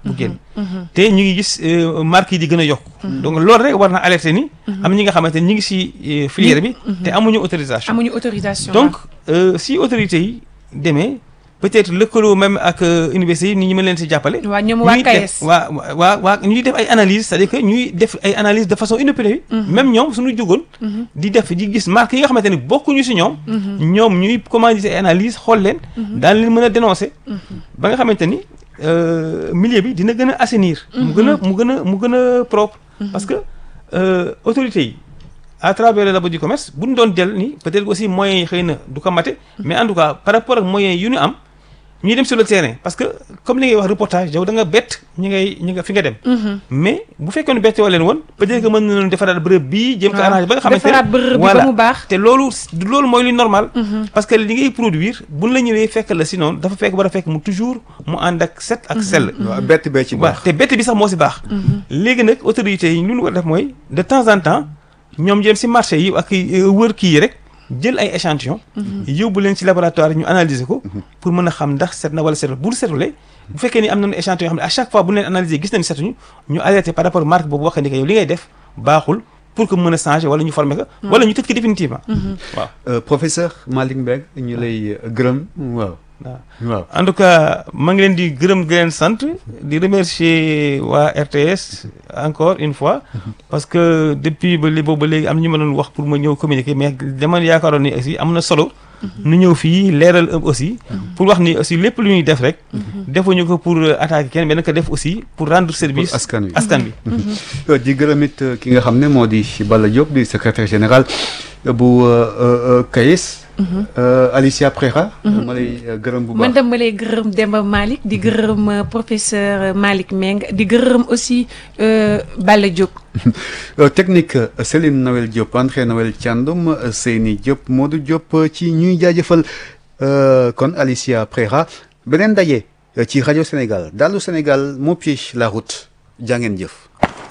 bu génn te ñu ngi gis marques yi di gën a yokk donc loolu rek war na alerter ni am ñi nga xamante ni ñi ngi si filière bi te amuñu autorisation donc si autorités yi demee peut-être lëkkaloo même ak université yi ni ñu mën leen si jàppale waa ñoom waa KAES waa ñuy def ay analyse c'est-à-dire que ñuy def ay analyse de façon inopinée même ñoom suñu jógoon di gis marques yi nga xamante ni bokkuñu si ñoom ñuy commandité ay analyse xool leen daal leen mën a dénoncer ba nga xamante ni milieu bi dina gën a assainir mu gën a propre parce que autorités yi à travers le labo du commerce bu ñu doon jël ni peut-être aussi moyens yi xëy na du ko mate mais en tout cas par rapport ak moyens yu ñu am ñuy dem sur le terrain parce que comme li ngay wax reportage yow da nga bett ñi nga fi nga dem mais bu fekkee ne bett woo leen woon peut-être que mën na leen defaraat bërëb bii jëm ko arrangé ba nga xamante ne voilà te loolu mooy li normal parce que li ngay produire buñ la ñëwee fekk la sinon dafa fekk war a fekk mu toujours mu ànd ak set ak sell bett bee ci baax te bett bi sax moo si baax léegi nag autorités yi lu ñu war a def mooy de temps en temps ñoom jëm si marché yi ak wër kii yi rek jël ay échantillon yóbbu leen ci laboratoire ñu analyser ko pour mën a xam ndax set na wala setul bu setulee bu fekkee ni am nañu échantillon yoo xam ne à chaque fois bu leen analyser gis nañu setuñu ñu alerter par rapport marque boobu wax ni que yow li ngay def baaxul pour que mën a changer wala ñu former ko wala ñu tëj ko définitivement waaw professeur Malick Mbengue ñu lay gërëm waaw en tout cas maa ngi leen di gërëm di leen sant di remercier waa RTS encore une fois parce que depuis ba léegi am na ñu ma doon wax pour ma ñëw communiquer mais dama yaakaaroon ni aussi am na solo nu ñëw fii leeral aussi pour wax ni aussi lépp lu ñuy def rek defuñu ko pour attaquer kenn mais naka def aussi pour rendre service askan bi di gërëm it ki nga xam ne moo di Balla Diop di secrétaire général bu KAES Alicia Prera ma lay gërëm bu baax man dama lay gërëm Demba Malick di gërëm professeur Malick Mbengue di gërëm aussi Balla Diop technique Céline Noël Diop André Noël Thiandoum Seyni Diop Modou Diop ci ñuy jaajëfal kon Alicia Prera beneen daje ci rajo Sénégal Dallu Sénégal moo piège la route jàngeen jëf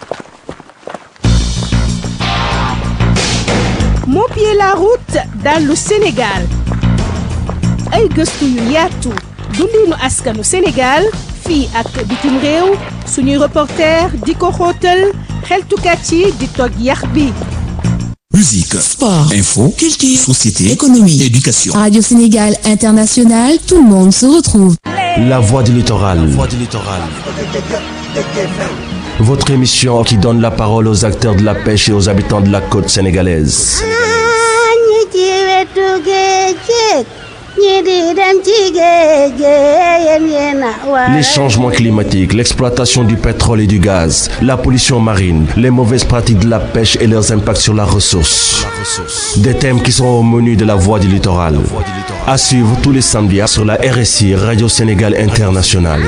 moo pied la route Dallu Sénégal ay gëstu yu yaatu dundinu askanu Sénégal fii ak bitim réew suñuy reporter di ko xóotal xeltukat yi di toj yax bi. Musique, sport, info, culture, société, économie, éducation. Radio Sénégal International, tout le monde se retrouve. La Voix du Littoral. Votre émission qui donne la parole aux acteurs de la pêche et aux habitants de la côte sénégalaise. Les changements climatiques, l'exploitation du pétrole et du gaz, la pollution marine, les mauvaises pratiques de la pêche et leurs impacts sur la ressource. Des thèmes qui seront au menu de la Voix du Littoral. À suivre tous les samedis sur la RSI, Radio Sénégal International.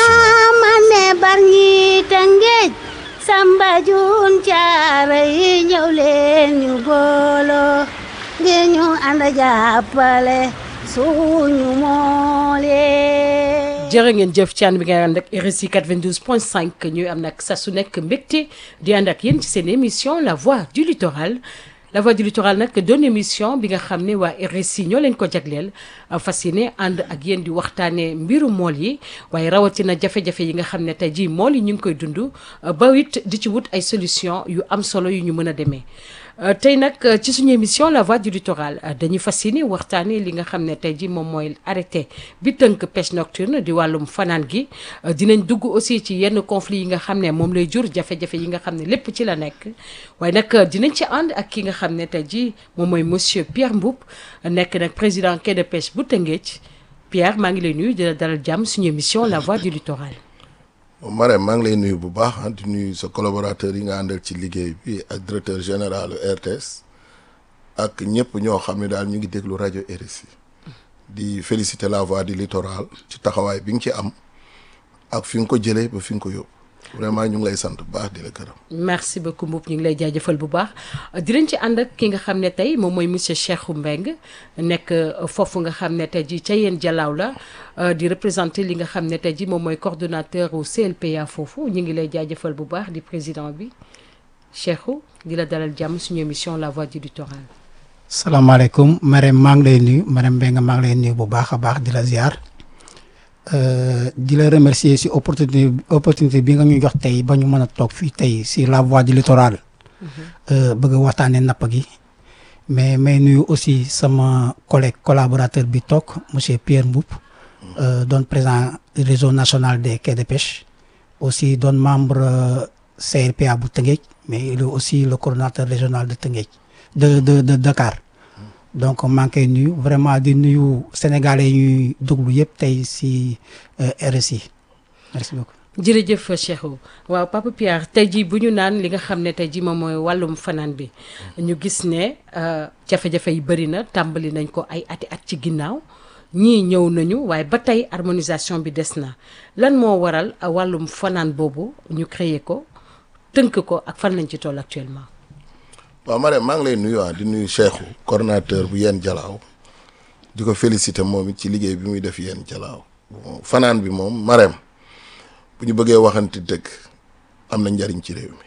Samba Jun Caara yi ñëw leen ñu booloo ngir ñu ànd jàppale suñu moolee. jërë ngeen jëf ci ànd bi ngay ànd ak RSI 92.5 ñuy am nag sa su nekk mbégte di ànd ak yéen ci seen émission La Voix du Littoral. La Voix du Littoral nag doon émission bi nga xam ne waa RSI ñoo leen ko jagleel fas yéene ànd ak yéen di waxtaanee mbiru mool yi waaye rawatina jafe-jafe yi nga xam ne tey jii mool yi ñu ngi koy dund ba it di ci wut ay solution yu am solo yu ñu mën a demee. tey nag ci suñu émission La Voix du Littoral dañuy fas yéene waxtaanee li nga xam ne tey jii moom mooy arrêté bi tënk pêche nocturne di wàllum fanaan gi dinañ dugg aussi ci yenn conflit yi nga xam ne moom lay jur jafe-jafe yi nga xam ne lépp ci la nekk waaye nag dinañ ci ànd ak ki nga xam ne tey jii moom mooy monsieur Pierre Mboup nekk nag président quai de pêche bu Tëngéej Pierre maa ngi lay nuyu di la dalal jàmm suñu émission La Voix du Littoral. Marème maa ngi lay nuyu bu baax di nuyu sa collaborateur yi nga àndal ci liggéey bi ak directeur général RTS ak ñëpp ñoo xam ne daal ñu ngi déglu rajo RSI di féliciter La Voix du Littoral ci taxawaay bi nga ci am ak fi nga ko jëlee ba fi nga ko yóbbu vraiment ñu ngi lay sant bu baax di la gërëm. merci beaucoup Mboup ñu ngi lay jaajëfal bu baax dinañ ci ànd ak ki nga xam ne tey moom mooy monsieur Cheikhou Mbengue nekk foofu nga xam ne tey ji ca yéen jalaaw la di représenter li nga xam ne tey ji moom mooy coordonnateur au CLPA foofu ñu ngi lay jaajëfal bu baax di président bi Cheikhou di la dalal jàmm suñu émission La Voix du Littoral. salaamaaleykum Marème maa ngi lay nuyu Marème Mbengue maa ngi lay nuyu bu baax a baax di la ziar di la remercier si opportunité bi nga ñu jox tey ba ñu mën a toog fii tey si la voix du littoral. bëgg a waxtaanee napp gi. mais may nuyu aussi sama collègue collaborateur bi toog monsieur Pierre Mboup. doon président réseau national des quais de pêche. aussi doon membre CRPA bu Tëngéej mais il est aussi le coordonnateur régional de Tëngéej de Dakar. donc maa ngi koy nuyu vraiment di nuyu sénégalais ñuy déglu yëpp tey si RSI merci beaucoup. jërëjëf Cheikhou waaw Papa Pierre tey jii bu ñu naan li nga xam ne tey jii moom mooy wàllum fanaan bi ñu gis ne jafe-jafe yi bëri na tàmbali nañ ko ay ati at ci ginnaaw ñii ñëw nañu waaye ba tey harmonisation bi des na lan moo waral wàllum fanaan boobu ñu créer ko tënk ko ak fan lañ ci toll actuellement. waaw Marème maa ngi lay nuyu di nuyu Cheikhou coordonnateur bu Yeen Jalaaw di ko féliciter moom it ci liggéey bi muy def Yeen Jalaaw fanaan bi moom Marème bu ñu bëggee waxante dëgg am na njariñ ci réew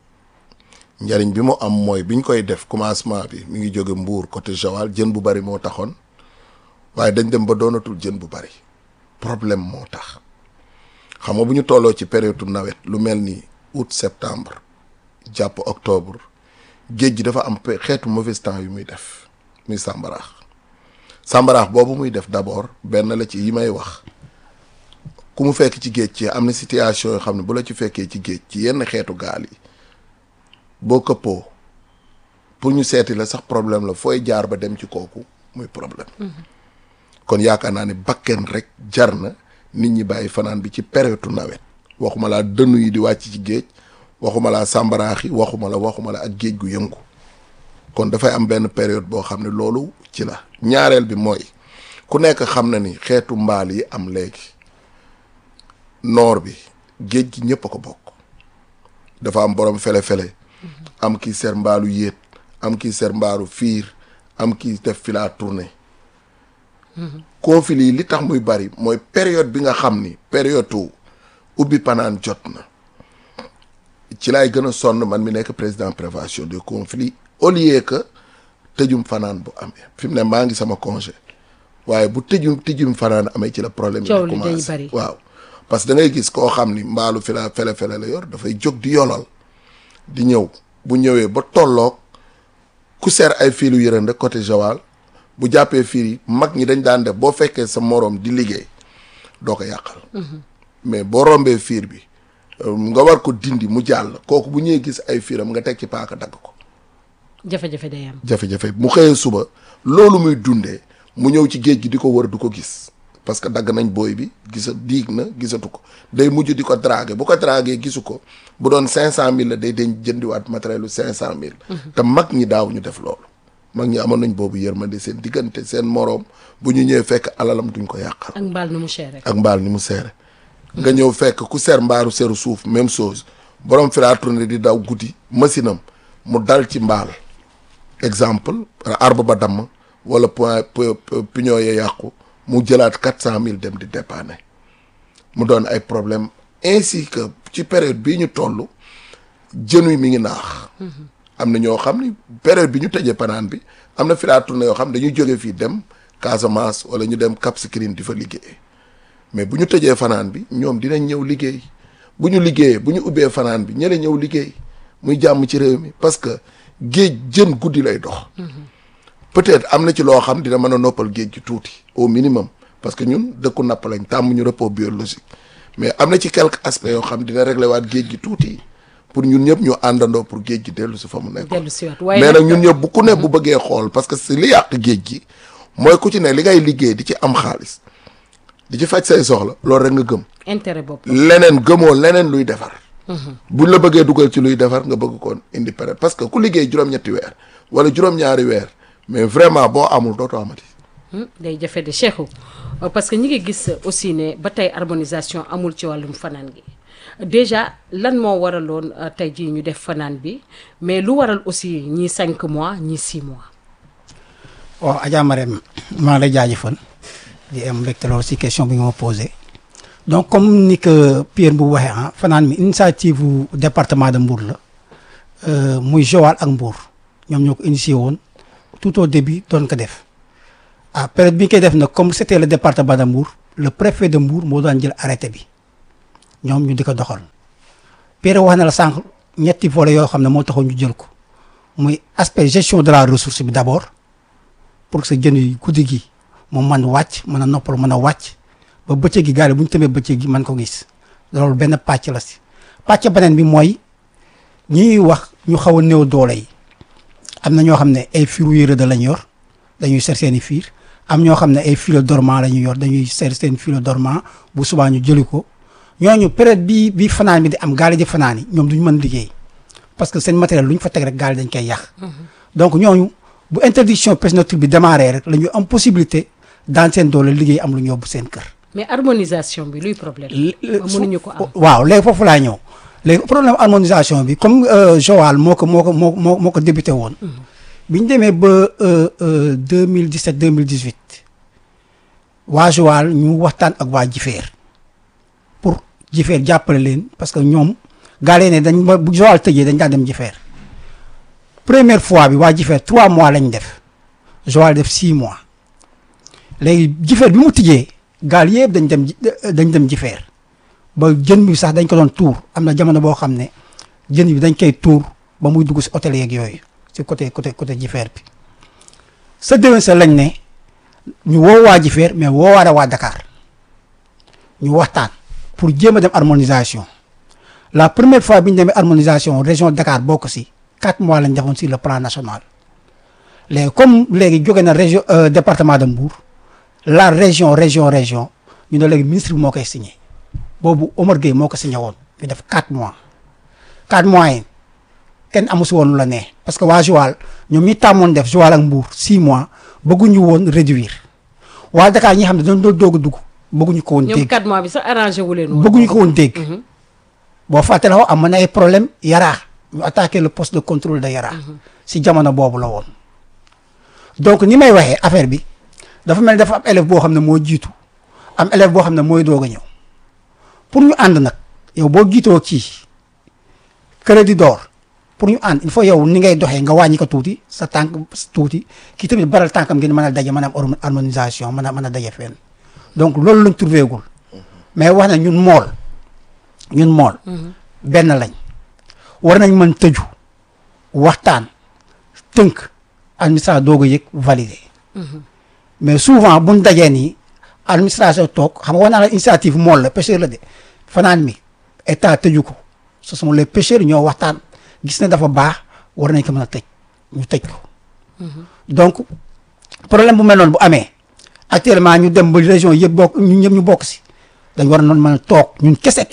mi njariñ bi mu am mooy biñ koy def commencement bi mi ngi jóge Mbour côté Joal jën bu bari moo taxoon waaye dañ dem ba doonatul jën bu bari problème moo tax xam nga bu ñu tolloo ci période nawet lu mel ni août septembre jàpp octobre géej gi dafa am xeetu mauvais temps yu muy def muy sàmbaraax boobu muy def d'abord benn la ci yi may wax ku mu fekk ci géej ci am na situation yoo xam ne bu la ci fekkee ci géej ci yenn xeetu gaal yi boo këppoo pour ñu seeti la sax problème la fooy jaar ba dem ci kooku muy problème kon yaakaar naa ne bakken rek jar na nit ñi bàyyi fanaan bi ci période nawet waxuma laa dënnu yi di wàcc ci géej waxuma laa sàmbaraax yi waxuma la ak géej gu yëngu kon dafay am benn période boo xam ne loolu ci la ñaareel bi mooy ku nekk xam na ni xeetu mbaal yi am léegi noor bi géej gi ñëpp a ko bokk dafa am borom fele-fele am kii ser mbaalu yéet am kii ser mbaalu fiir am kii def fi la tournée conflit yi li tax muy bari mooy période bi nga xam ni période ubbi panaan jot na ci laay gën a sonn man mi nekk président prévention des conflits au lieu que tëjum fanaan bu amee fi mu ne maa ngi sama congé waaye bu tëjum fanaan amee ci la problème yi commencé waaw parce que da ngay gis koo xam ni mbaalu fi la fele-fele la yor dafay jóg di yolal di ñëw bu ñëwee ba tolloog ku seer ay fiilu yërën rek côté Joal bu jàppee fiir yi mag ñi dañ daan def boo fekkee sa moroom di liggéey doo ko yàqal mais boo rombee fiir bi nga war ko dindi mu jàll kooku bu ñëwee gis ay fiiram nga teg ci paaka dagg ko jafe-jafe day am jafe-jafe mu xëyee suba loolu muy dundee mu ñëw ci géej gi di ko wër du ko gis parce que dagg nañ booy bi diig na gisatu ko day mujj di ko draguer bu ko draguer gisu ko bu doon 500000 la day den jëndiwaat matériel 500000 te mag ñi daaw ñu def loolu mag ñi amoon nañ boobu yërmande seen diggante seen moroom bu ñu ñëwee fekk alalam duñ ko yàqal ak mbaal ni mu seere nga ñëw fekk ku ser mbaaru seru suuf même chose borom fi laa tourné di daw guddi machine am mu dal ci mbaal exemple arbre ba damm wala pignon ya yàqu mu jëlaat 400000 dem di dépanner mu doon ay problème ainsi que ci période bii ñu toll jën wi mi ngi naax am na ñoo xam ni période bi ñu tëjee panaan bi am na fi laa tourné yoo xam dañuy jóge fii dem Casamance wala ñu dem Cap Skirring di fa liggéey mais bu ñu tëjee fanaan bi ñoom dinañ ñëw liggéey bu ñu liggéeyee bu ñu ubbee fanaan bi ñële ñëw liggéey muy jàmm ci réew mi parce que géej jën guddi lay dox peut-être am na ci loo xam dina mën a noppal géej gi tuuti au minimum parce que ñun dëkku napp lañ tàmm ñu repos biologique mais am na ci quelques aspects yoo xam dina réglé waat géej gi tuuti pour ñun ñëpp ñu àndandoo pour géej gi dellu si fa mu nekk mais nag ñun ñëpp bu ku ne bu bëggee xool parce que si li yàq géej gi mooy ku ci ne li ngay liggéey di ci am xaalis di ci faj say soxla loolu rek nga gëm intérêt bopp leneen gëmoo leneen luy defar buñ la bëggee dugal ci luy defar nga bëgg koon indi période parce que ku liggéey juróom-ñetti weer wala juróom-ñaari weer mais vraiment boo amul dootoo amati day jafe de Cheikhou parce que ñi ngi gis aussi ne ba tey harmonisation amul ci wàllum fanaan gi déjà lan moo waraloon tey jii ñu def fanaan bi mais lu waral aussi ñii 5 mois ñii 6 mois waaw Adja Marème maa ngi lay jaajëfal di am mbégte lool si question bi nga ma posé donc comme ni que Pierre bu waxee fanaan mi initiative bu département de Mbour la muy Joal ak Mbour ñoom ñoo ko initié woon tout au début doon ko def période bi ñu koy def nag comme c'était le département de Mbour le préfet de Mbour moo daan jël arrêté bi ñoom ñu di ko doxal Pierre wax na la sànq ñetti volets yoo xam ne moo taxoon ñu jël ko muy aspect gestion de la ressource bi d'abord pour que sa jën yi guddi gi moom man wàcc mën a noppal mën a wàcc ba bëccëg gi gaal yi bu ñu tëmee bëccëg gi mën ko gis loolu benn pàcc la si pàcc beneen bi mooy ñi wax ñu xaw a néew doole yi am na ñoo xam ne ay firu yu rëdd lañ yor dañuy ser seen i fiir am ñoo xam ne ay filo dormant la ñuy yor dañuy ser seen filo dormant bu subaa ñu jëli ko ñooñu période bi fanaan bi di am gaal yi di fanaan yi ñoom duñu mën liggéey parce que seen matériel lu ñu fa teg rek gaal yi dañ koy yàq donc ñooñu bu interdiction pêche nocturne bi démarré rek la ñu am possibilité dans seen doole liggéey am lu ñu yóbbu seen kër. mais harmonisation bi luy problème. mënuñu ko am waaw léegi foofu laa ñëw léegi problème harmonisation bi comme Joal moo ko débuté woon. bi ñu demee ba 2017 2018 waa Joal ñu waxtaan ak waa Jifeer pour Jifeer jàppale leen parce que ñoom gaale ne dañ ba bu Joal tëjee dañ daan dem Jifeer première fois bi waa Jifeer 3 mois lañ def Joal def 6 mois léegi Jifeer bi mu tijjee gaal yëpp dañ dem Jifeer ba jën bi sax dañ ko doon tuur am na jamono boo xam ne jën bi dañ koy tuur ba muy dugg si hôtel yeeg yooyu si côté Jifeer bi sa déwén sa lañ ne ñu woo waa Jifeer mais woowaale waa Dakar ñu waxtaan pour jéem a dem harmonisation la première fois bi ñu demee harmonisation région Dakar bokk si 4 mois lañ defoon sur le plan national léegi comme léegi jóge na région département de Mbour la région ñu ne léegi ministre bi moo koy signé boobu Omar Gueye moo ko signé woon ñu def 4 mois 4 mois yi kenn amu si woon lu la ne parce que waa Joal ñoom ñi tàmmoon def Joal ak Mbour 6 mois bëgguñu woon réduire waa Dakar ñi xam ne dañu doon doog a dugg bëgguñu ko woon dégg ñoom 4 mois bi sax arrangé wu leen woon. bëgguñu ko woon dégg. boo fàttali ko am na ay problème Yara ñu attaqué le poste de contrôle de Yara. si jamono boobu la woon. donc ni may waxee affaire bi dafa mel ni dafa am élève boo xam ne moo jiitu am élève boo xam ne mooy doog a ñëw pour ñu ànd nag yow boo jiitoo kii crédit d'or pour ñu ànd il faut yow ni ngay doxee nga wàññi ko tuuti sa tànk tuuti kii tamit baral tànkam ngeen mën a daje mën a am harmonisation mën a daje fenn donc loolu lañ trouvé gul mais wax na ñun mool benn lañ war nañ mën tëju waxtaan tënk administration doog a yëg validé mais souvent buñ dajee nii administration toog xam nga wax naa la initiative mool la pêcheur la de fanaan mi état tëju ko ce sont les pêcheurs ñoo waxtaan gis ne dafa baax war nañ ko mën a tëj ñu tëj ko donc problème bu mel noonu bu amee actuellement ñu dem ba région yëpp bokk ñun ñëpp ñu bokk si dañ war a noonu mën a toog ñun kese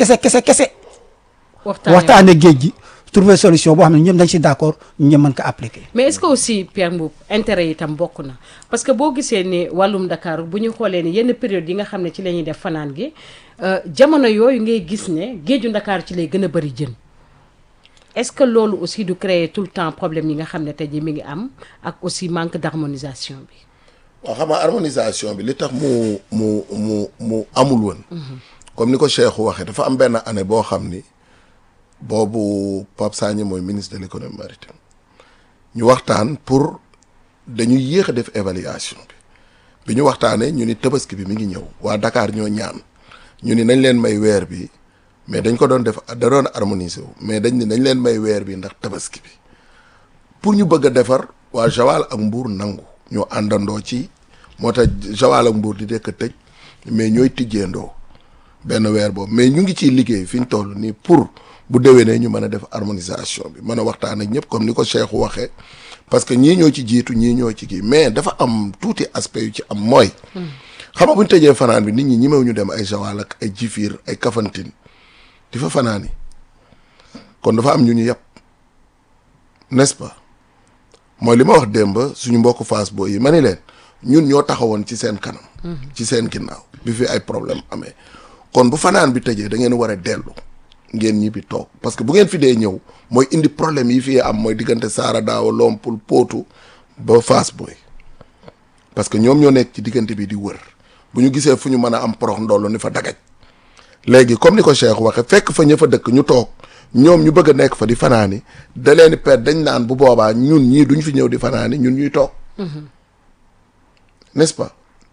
waxtaane géej gi trouver solution boo xam ne ñëpp dañ si d'accord ñu ñëpp mën ko appliquer. mais est-ce que aussi Pierre Mboup intérêt yi itam bokk na parce que boo gisee ni wàllum Dakar bu ñu xoolee ni yenn période yi nga xam ne ci la ñuy def fanaan gi jamono yooyu ngay gis ne géeju Dakar ci lay gën a bëri jën est-ce que loolu aussi du créer tout le temps problème yi nga xam ne tey jii mi ngi am ak aussi manque d'harmonisation bi. waaw xam nga harmonisation bi li tax mu amul woon. comme ni ko Cheikh waxee dafa am benn année boo xam ni boobu Pape Sagna mooy ministre de l'économie maritime ñu waxtaan pour dañuy yéex a def évaluation bi ñu waxtaanee ñu ni tabaski bi mi ngi ñëw waa Dakar ñoo ñaan ñu ni nañ leen may weer bi mais dañ ko doon def da doon harmoniser wu mais dañ ni nañ leen may weer bi ndax tabaski bi pour ñu bëgg a defar waa Joal ak Mbour nangu ñoo àndandoo ci moo tax Joal ak Mbour di dekk tëj mais ñooy tijjeendoo benn weer boobu mais ñu ngi ciy liggéey fi ñu toll nii pour bu déwénee ñu mën a def harmonisation bi mën a waxtaan ak ñëpp comme ni ko Cheikh waxee parce que ñii ñoo ci jiitu ñii ñoo ci kii mais dafa am tuuti aspect yu ci am mooy. xam nga bu ñu tëjee fanaan bi nit ñi ñemewu ñu dem ay Joal ak ay Jifir ay Kafountine di fa fanaan yi kon dafa am ñu ñu yàpp n'est-ce pas mooy li ma wax démb suñu mbokku Fass booy yi ma ni leen ñun ñoo taxawoon ci seen kanam. ci seen ginnaaw bi fi ay problème amee kon bu fanaan bi tëjee da ngeen war a dellu. ngeen ñibbi toog parce que bu ngeen fi dee ñëw mooy indi problème yi fii am mooy diggante Saara Daawa Lompul Potou ba Fass Boy parce que ñoom ñoo nekk ci diggante bi di wër bu ñu gisee fu ñu mën a am porox ndollu ni fa dagaj léegi comme ni ko Cheikh waxe fekk fa ña fa dëkk ñu toog ñoom ñu bëgg a nekk fa di fanaani da leen di perte dañ naan bu boobaa ñun ñii duñ fi ñëw di fanaani ñun ñuy toog n'est-ce pas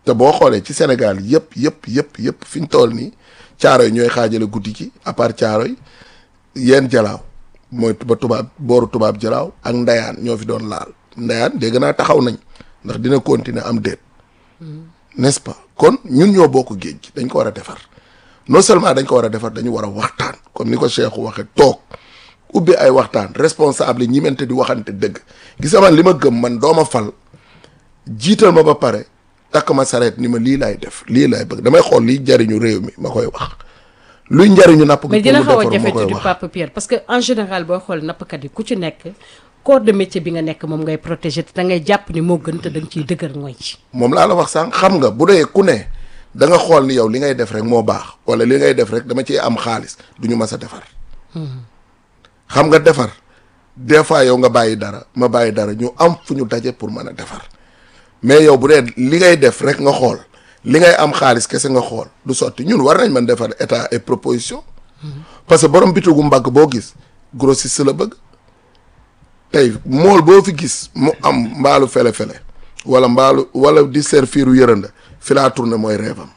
te boo xoolee ci Sénégal yëpp fi ñu toll nii Caaroy ñooy xaajale guddi gi à part Caaroy yeen jalaaw mooy ba tubaab booru tubaab jalaaw ak ndayaan ñoo fi doon laal ndayaan dégg naa taxaw nañ ndax dina continuer am déet n'est-ce pas kon ñun ñoo bokk géej gi dañ ko war a defar non seulement dañ ko war a defar dañu war a waxtaan comme ni ko Cheikh waxee toog ubbi ay waxtaan responsable yi ñi mente di waxante dëgg gis nga man li ma gëm man dooma fal jiital ma ba pare takk ma sareet ni ma lii laay def lii laay bëgg damay xool liy jariñu réew mi ma koy wax luy njariñu napp gi mais dina xaw a jafe tuuti Papa Pierre parce que en général boo xool nappkat yi ku ci nekk corps de métier bi nga nekk moom ngay protéger te da ngay jàpp ni moo gën te da nga ciy dëgër mooy ci moom laa la wax sànq xam nga bu dee ku ne da nga xool ni yow li ngay def rek moo baax wala li ngay def rek dama ciy am xaalis du ñu mas a defar xam nga defar des fois yow nga bàyyi dara ma bàyyi dara ñu am fu ñu daje pour mën a defar mais yow bu dee li ngay def rek nga xool li ngay am xaalis kese nga xool du sotti ñun war nañ mën defar état et proposition parce que borom bitigu mbagg boo gis grossiste la bëgg tey mool boo fi gis mu am mbaalu fele-fele wala di serviru yërënda fi laa tourné mooy reevam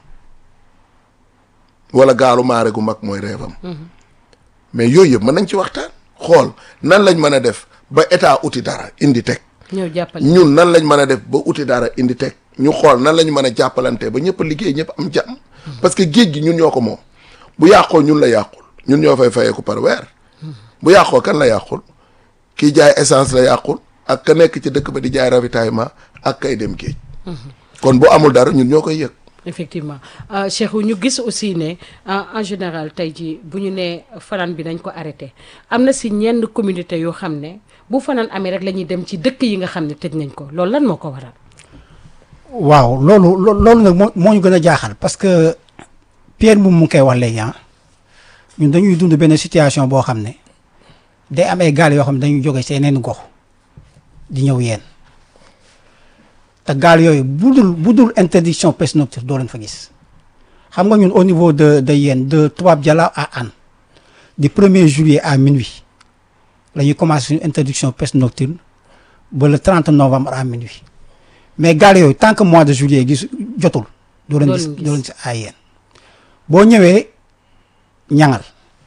wala gaalu maare gu mag mooy reevam mais yooyu yëpp mën nañ ci waxtaan xool nan lañ mën a def ba état uti dara indi teg ñëw jàppale ñun nan lañ mën a def ba uti dara indi teg ñu xool nan lañ mën a jàppalante ba ñëpp liggéey ñëpp am jàmm parce que géej gi ñun ñoo ko moom bu yàqoo ñun la yàqul ñun ñoo fay fayeeku par weer bu yàqoo kan la yàqul kii jaay essence la yàqul ak ka nekk ci dëkk ba di jaay ravitaillement ak kay dem géej kon bu amul dara ñun ñoo koy yëg effectivement Cheikh ñu gis aussi ne en général tey jii bu ñu nee fanaan bi nañ ko arrêté am na si ñenn communauté yoo xam ne bu fanaan amee rek la ñuy dem ci dëkk yi nga xam ne tëj nañ ko loolu lan moo ko waral. waaw loolu nag moo ñu gën a jaaxal parce que Pierre moom mu ngi koy wax léegi ñun dañuy dund benn situation boo xam ne day am ay gaal yoo xam ne dañuy jóge ci yeneen gox di ñëw yeen te gaal yooyu bu dul interdiction pêche nocturne doo leen fa gis xam nga ñun au niveau de Yène de Toubab Dialaw à Hann du 1er juillet à minuit la ñuy commencé une interdiction pêche nocturne ba le 30 novembre à minuit mais gaal yooyu tant que mois de juillet gis jotul doo leen gis à Yène boo ñëwee ñangal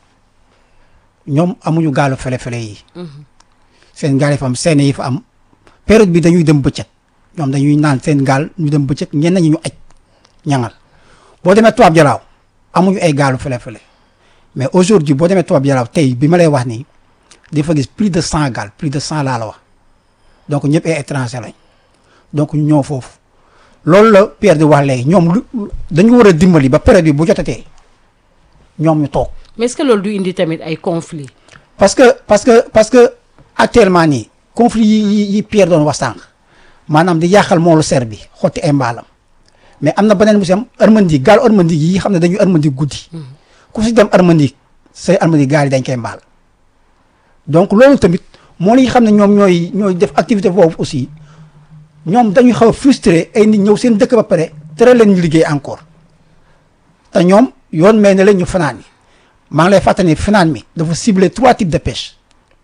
ñoom amuñu gaalu fele-fele yi seen gaal yi fa am seen yi fa am période bi dañuy dem bëccëg ñoom dañuy naan seen gaal ñu dem bëccëg ñenn ñi ñu aj ñangal boo demee Toubab Dialaw amuñu ay gaalu fele-fele mais aujourd'hui boo demee Toubab Dialaw tey bi ma lay wax nii di fa gis plus de 100 gaal plus de 100 laa la wax donc ñëpp ay étranger lañ donc ñu ñëw foofu loolu la Pierre di wax léegi ñoom dañu war a dimbali ba période bi bu jotatee ñoom ñu toog. mais est-ce que loolu du indi tamit ay conflits. parce que actuellement nii conflit yi Pierre doon wax sànq maanaam di yàqal moolu ser bi xotti ay mbaalam mais am na beneen bu si am armandi gaal armandi yi xam ne dañuy armandi guddi ku si dem armandi say armandi gaal yi dañ koy mbaal donc loolu tamit moo li xam ne ñoom ñooy def activité boobu aussi ñoom dañuy xaw a frustré ay nit ñëw seen dëkk ba pare tere leen ñu liggéey encore te ñoom yoon may na leen ñu fanaan yi maa ngi lay fàttali ne fanaan mi dafa ciblé 3 types de pêche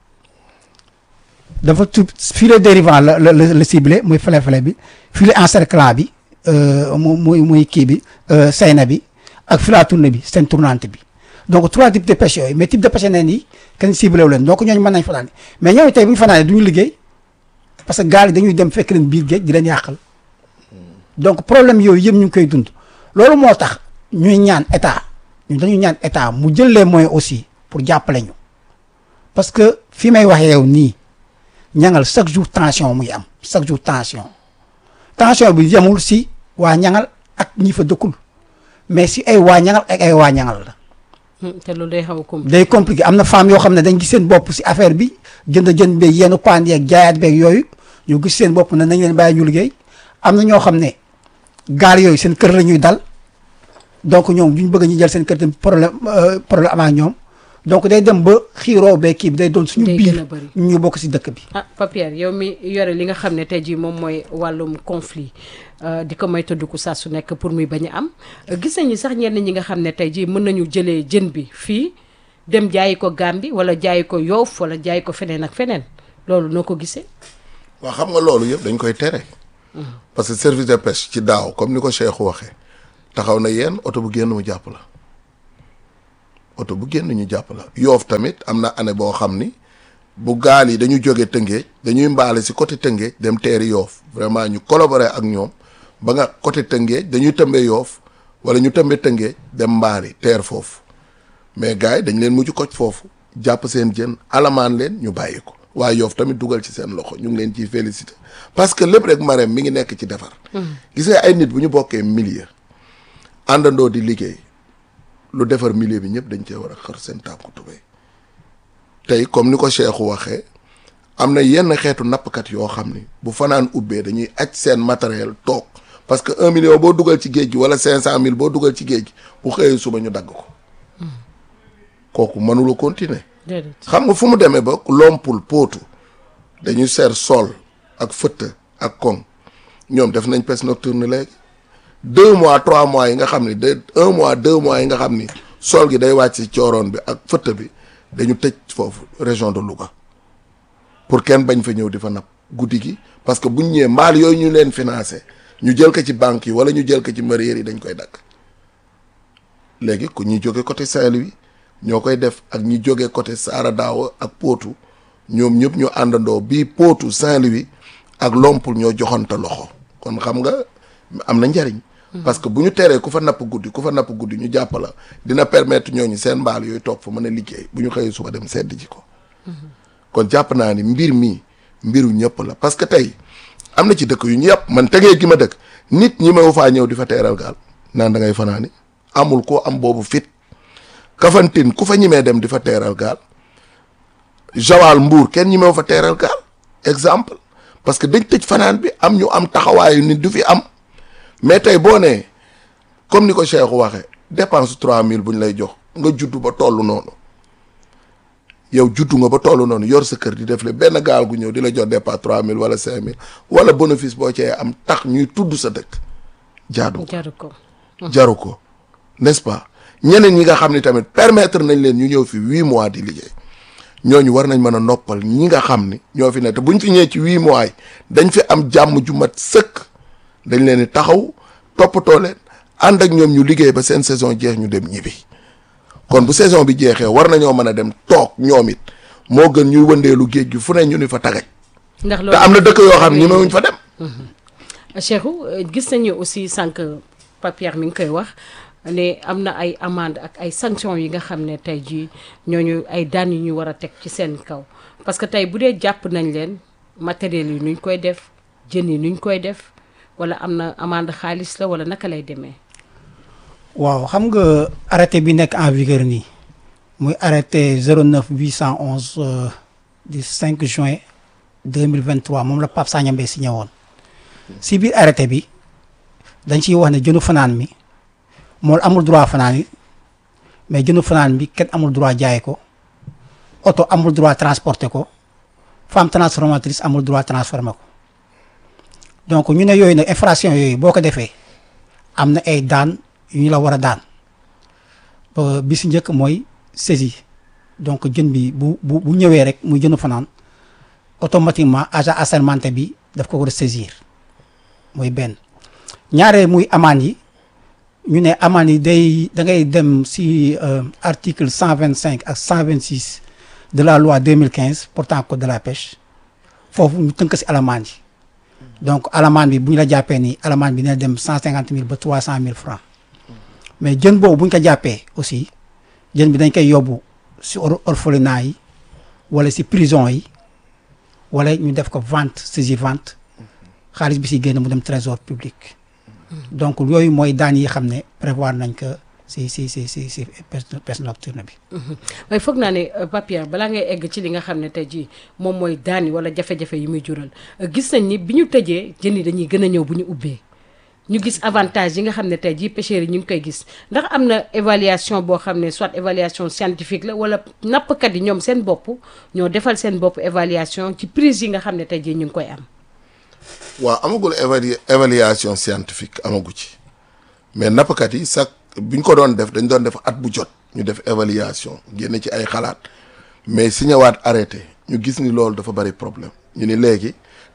dafa filet dérivant la ciblé muy fele-fele bi filet encerclant bi muy kii bi sayna bi ak filet à tourner bi seen tournante bi donc 3 types de pêche yooyu mais type de pêche neen yi kenn ciblé wu leen donc ñooñu mën nañ fanaan mais ñooñu tey bu ñu fanaanee du ñu liggéey parce que gaal yi dañuy dem fekk leen biir géej di leen yàqal donc problème yooyu yëpp ñu ngi koy dund loolu moo tax ñuy ñaan état ñun dañuy ñaan état mu jël les moyens aussi pour jàppale ñu parce que fi may waxee yow nii ñangal chaque jour tension muy am chaque jour tension bi yemul si waa ñangal ak ñi fa dëkkul mais si ay waa ñangal ak ay waa ñangal la. te loolu day xaw a compliqué. day compliqué am na femmes yoo xam ne dañ gis seen bopp si affaire bi jënd beeg yenn paan yeeg jaayaat beeg yooyu ñu gis seen bopp ne nañ leen bàyyi ñu liggéey am na ñoo xam ne gaal yooyu seen kër la ñuy dal donc ñoom duñ bëgg ñu jël seen kër tamit problème am ak ñoom donc day dem ba xiiroo bee kii bi day doon suñu biir ñu bokk si dëkk bi. ah Papier yow mi yore li nga xam ne tey jii moom mooy wàllum conflit di ko may tëdduku saa su nekk pour muy bañ a am gis nañu sax ñenn ñi nga xam ne tey jii mën nañu jëlee jën bi fii dem jaayi ko Gambie wala jaayi ko Yoff wala jaayi ko feneen ak feneen loolu noo ko gisee. waaw xam nga loolu yëpp dañ koy tere. parce que service de pêche ci daaw comme ni ko Cheikh waxee taxaw na yéen oto bu génn mu jàpp la oto bu génn ñu jàpp la Yoff tamit am na année boo xam ni bu gaal yi dañu jóge Tëngéej dañuy mbaale si côté Tëngéej dem teeri Yoff vraiment ñu collaborer ak ñoom ba nga côté Tëngéej dañuy tëmbee Yoff wala ñu tëmbee Tëngéej dem mbaali teer foofu mais gars yi dañ leen mujj koj foofu jàpp seen jën alamaan leen ñu bàyyi ko waaye Yoff tamit dugal ci seen loxo ñu ngi leen ciy féliciter parce que lépp rek Marème mi ngi nekk ci defar. gis nga ay nit bu ñu bokkee milieu àndandoo di liggéey lu defar milieu bi ñëpp dañ cee war a xër seen tànku tubéy tey comme ni ko Cheikh waxee am na yenn xeetu nappkat yoo xam ni bu fanaan ubbee dañuy aj seen matériel toog parce que 1 million boo dugal ci géej gi wala 500 000 boo dugal ci géej gi bu xëyee suba ñu dagg ko kooku mënula continuer. xam nga fu mu demee ba lompul pootu dañuy seer sol ak fëtt ak koŋ ñoom def nañ pêche nocturne léegi 2 mois 3 mois yi nga xam ni 1 mois 2 mois yi nga xam ni sol gi day wàcc ci cooroon bi ak fëtt bi dañu tëj foofu région de Louga pour kenn bañ fa ñëw di fa napp guddi gi parce que buñ ñëwee mbaal yooyu ñu leen financé ñu jël ko ci banque yi wala ñu jël ko ci mareyeur yi dañ koy dagg léegi ku ñuy jóge côté Saint-Louis ñoo koy def ak ñi jóge côté Saara Daawa ak Potou ñoom ñëpp ñu àndandoo bii Potou Saint-Louis ak Lompul ñoo joxante loxo kon xam nga am na njariñ parce que bu ñu teree ku fa napp guddi ñu jàpp la dina permettre ñooñu seen mbaal yooyu toog fa mën a liggéey bu ñu xëyee suba dem sedd ji ko kon jàpp naa ni mbir mi mbiru ñëpp la parce que tey am na ci dëkk yu ñu yàpp man tegee gi ma dëkk nit ñi ma faa ñëw di fa teeral gaal naan da ngay fanaani amul ko am boobu fit Kafountine ku fa ñimee dem di fa teeral gaal Joal Mbour kenn ñimew fa teeral gaal exemple parce que dañ tëj fanaan bi am ñu am taxawaayu nit du fi am mais tey boo nee comme ni ko Cheikh waxee dépense 3000 bu ñu lay jox nga juddu ba toll noonu yow juddu nga ba toll noonu yor sa kër di def le benn gaal gu ñëw di la jox dépense 3000 wala 5000 wala bénéfice boo cee am tax ñuy tudd sa dëkk jaru ko n'est-ce pas ñeneen ñi nga xam ni tamit permettre nañ leen ñu ñëw fi 8 mois di liggéey ñooñu war nañ mën a noppal ñi nga xam ni ñoo fi ne te buñ fi ñëwee ci 8 mois yi dañ fi am jàmm ju mat sëkk dañ leen di taxaw toppatoo leen ànd ak ñoom ñu liggéey ba seen saison jeex ñu dem ñibbi kon bu saison bi jeexee war nañoo mën a dem toog ñoom it moo gën ñuy wëndeelu géej gi fu ne ñu ni fa tagaj ndax te am na dëkk yoo xam ni ñemewuñ fa dem. Cheikhou gis nañu aussi sànq Papier mi ngi koy wax ne am na ay amende ak ay sanctions yi nga xam ne tey jii ñooñu ay daan yu ñu war a teg ci seen kaw parce que tey bu dee jàpp nañ leen matériel yi nuñ koy def jën yi nuñ koy def wala am na amende xaalis la wala naka lay demee. waaw xam nga arrêté bi nekk en vigueur nii muy arrêté 09 811 du 5 juin 2023 moom la Pape Sagna Mbaye signé woon si biir arrêté bi dañ ciy wax ne jënu fanaan mi mool amul droit fanaan yi mais jënu fanaan bi kenn amul droit jaay ko oto amul droit transporter ko femme transformatrice amul droit transformer ko donc ñu ne yooyu nag infraction yooyu boo ko defee am na ay daan yu ñu la war a daan bi si njëkk mooy saisie donc jën bi bu ñëwee rek muy jënu fanaan automatiquement agent assermenté bi daf ko war a saisir muy benn ñaaree muy amende yi ñu ne amende yi da ngay dem si article 125 ak 126 de la loi 2015 portant code de la pêche foofu ñu tënk si alamande yi donc alamande bi bu ñu la jàppee nii alamande bi dina dem 150 000 ba 300 000 francs mais jën boobu bu ñu ko jàppee aussi jën bi dañ koy yóbbu si orphelinat yi wala si prison yi wala ñu def ko vente saisie vente xaalis bi si génn mu dem trésor public donc yooyu mooy daan yi xam ne prévoir nañ ko si pêche nocturne bi. waaye foog naa ne Papier balaa ngay egg ci li nga xam ne tey jii moom mooy daan yi wala jafe-jafe yi muy jural gis nañ ni bi ñu tëjee jën yi dañuy gën a ñëw bu ñu ubbee ñu gis avantage yi nga xam ne tey jii pêcheurs yi ñu ngi koy gis ndax am na évaluation boo xam ne soit évaluation scientifique la wala nappkat yi ñoom seen bopp ñoo defal seen bopp évaluation ci prise yi nga xam ne tey jii ñu ngi koy am. waaw amagul évaluation scientifique amagu ci mais nappkat yi sax bi ñu ko doon def dañ doon def at bu jot ñu def évaluation génne ci ay xalaat mais si ñëwaat arrêté ñu gis ni loolu dafa bari problème ñu ni léegi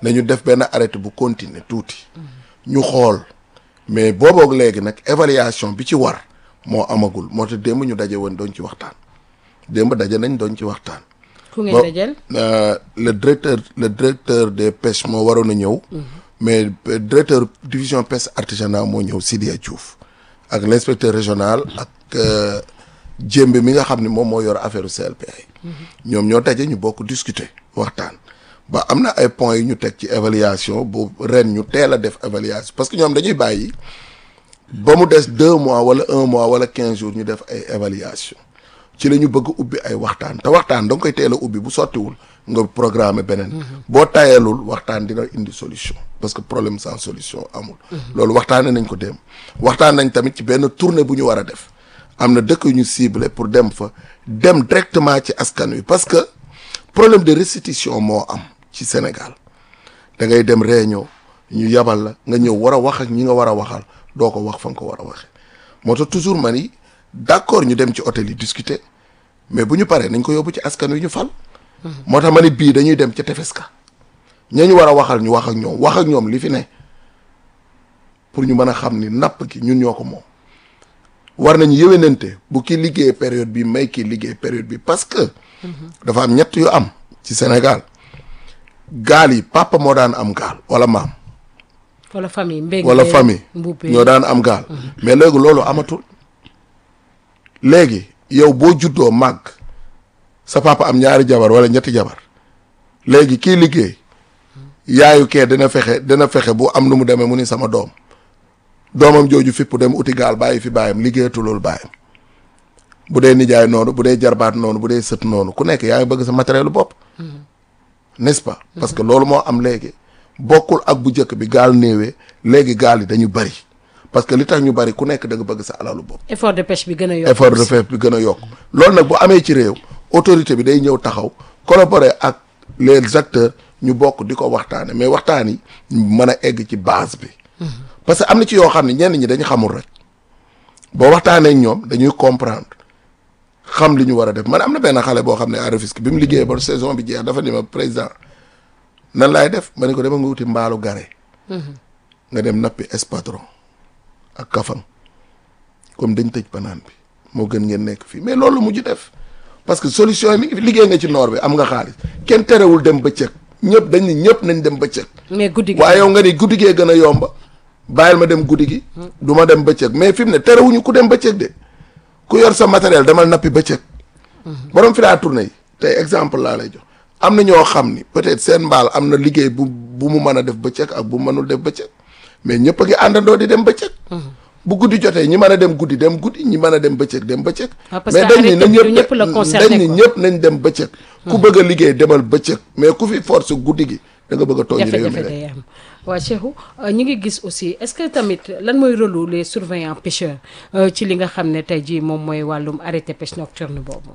nañu def benn arrêté bu continuer tuuti ñu xool mais booboog léegi nag évaluation bi ci war moo amagul moo tax démb ñu daje woon doon ci waxtaan démb daje nañ doon ci waxtaan. ku ngeen dajal. le directeur des pêches moo waroon a ñëw. mais directeur division pêche artisanale moo ñëw Sidia Diouf ak l' inspecteur régional ak Jémbe mi nga xam ne moom moo yor affaire CLPA yi. ñoom ñoo daje ñu bokk discuter waxtaan. ba am na ay points yu ñu teg ci évaluation bu ren ñu teel a def évaluation parce que ñoom dañuy bàyyi ba mu des 2 mois wala 1 mois wala 15 jours ñu def ay évaluation ci la ñu bëgg ubbi ay waxtaan te waxtaan da nga koy teel a ubbi bu sottiwul nga programmer beneen. boo tayalul waxtaan dina indi solution parce que problème sans solution amul. loolu waxtaanee nañ ko dem waxtaan nañ tamit ci benn tournée bu ñu war a def am na dëkk yu ñu ciblé pour dem fa dem directement ci askan wi parce que problème de restitution moo am. ci Sénégal da ngay dem réunion ñu yabal la nga ñëw war a wax ak ñi nga war a waxal doo ko wax fa nga ko war a waxee moo tax toujours ma ni d'accord ñu dem ci hôtel yi discuter mais bu ñu paree nañ ko yóbbu ci askan wi ñu fal. moo tax ma ni bii dañuy dem ca tefes ka ña ñu war a waxal ñu wax ak ñoom li fi ne pour ñu mën a xam ni napp gi ñun ñoo ko moom. war nañu yéwénante bu kii liggéey période bi may kii liggéey période bi parce que. dafa am ñett yu am ci Sénégal. gaal yi papa moo daan am gaal wala maam. wala famille mbéy wala famille ñoo daan am gaal. mais léegi loolu amatul. léegi yow boo juddoo màgg sa papa am ñaari jabar wala ñetti jabar léegi kii liggéey yaayu kee dina fexe bu am nu mu demee mu ni sama doomam jooju fipp dem uti gaal bàyyi fi baayam liggéeyatu loolu baayam bu dee nijaay noonu bu dee jarbaat noonu bu dee sët noonu ku nekk yaa ngi bëgg sa matériel bopp. n'est-ce pas parce que loolu moo am léegi bokkul ak bu njëkk bi gaal néewee léegi gaal yi dañu bari parce que li tax ñu bari ku nekk da nga bëgg sa alalu bopp. effort de pêche bi gën a yokk. effort de pêche bi gën a yokk loolu nag bu amee ci réew autorité bi day ñëw taxaw collaborer ak les acteurs ñu bokk di ko waxtaane mais waxtaan yi mën a egg ci base bi. parce que am na ci yoo xam ne ñenn ñi dañu xamul rek boo waxtaanee ak ñoom dañuy comprendre. xam li ñu war a def man am na benn xale boo xam ne à Rufisque bi mu liggéeyee ba saison bi jeex dafa ni ma président nan laay def ma ne ko dama nga wuti mbaalu gare nga dem nappi espadron ak kafang comme dañ tëj banaan bi moo gën ngeen nekk fii mais loolu mujj def parce que solution yi mi ngi fi liggéey nga ci noor bi am nga xaalis kenn terewul dem bëccëg ñëpp dañ ni ñëpp nañ dem bëccëg mais guddi gi waaye yow nga ni guddi gee gën a yomba bàyyil ma dem guddi gi du ma dem bëccëg mais fi mu ne terewuñu ku dem bëccëg de ku yor sa matériel demal nappi bëccëg borom fi laa tournée yi tey exemple laa lay jox am na ñoo xam ni peut-être seen mbaal am na liggéey bu mu mën a def bëccëg ak bu mënul def bëccëg mais ñëpp a ngi àndandoo di dem bëccëg bu guddi jotee ñi mën a dem guddi ñi mën a dem bëccëg dem bëccëg mais dañ ni na ñëpp nañ dem bëccëg ku bëgg a liggéey demal bëccëg mais ku fi force guddi gi da nga bëgg a tooñ réew mi rek waa Cheikhou ñu ngi gis aussi est-ce que tamit lan mooy rôle les surveillants pêcheurs ci li nga xam ne tey jii moom mooy wàllum arrêté pêche nocturne boobu.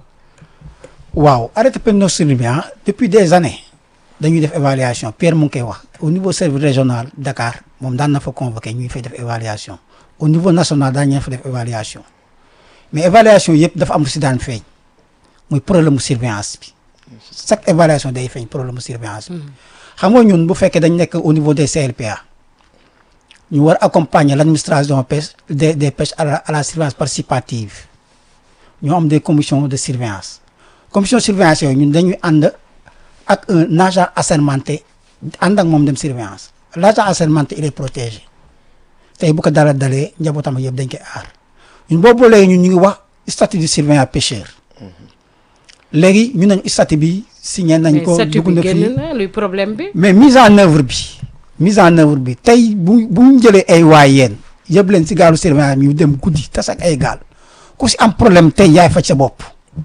waaw arrêté pêche nocturne bi depuis des années dañuy def évaluation Pierre mu ngi koy wax au niveau service régional Dakar moom daan na fa convoqué ñuy fay def évaluation au niveau national daan ñeen fa def évaluation mais évaluation yëpp dafa am lu si daan feeñ muy problème mu surveillance bi chaque évaluation day feeñ problème mu surveillance bi. xam nga ñun bu fekkee dañ nekk au niveau des CLPA ñu war accompagner l'administration pêche des pêches à la surveillance participative ñu am des commissions de surveillance commission surveillance yooyu ñun dañuy ànd ak un agent assermenté ànd ak moom dem surveillance l'agent assermenté il est protégé tey bu ko dara dalee njabootam yëpp dañ koy aar ñun boobu léegi ñun ñu ngi wax statut du surveillant pêcheur léegi ñu nañ statut bi signé nañ ko dugg na fii luy problème bi mais mise en œuvre bi tey bu ñu jëlee ay waay yéen yëpp leen si gaalu surveillance ñu dem guddi tas ak ay gaal ku si am problème tey yaay faj sa bopp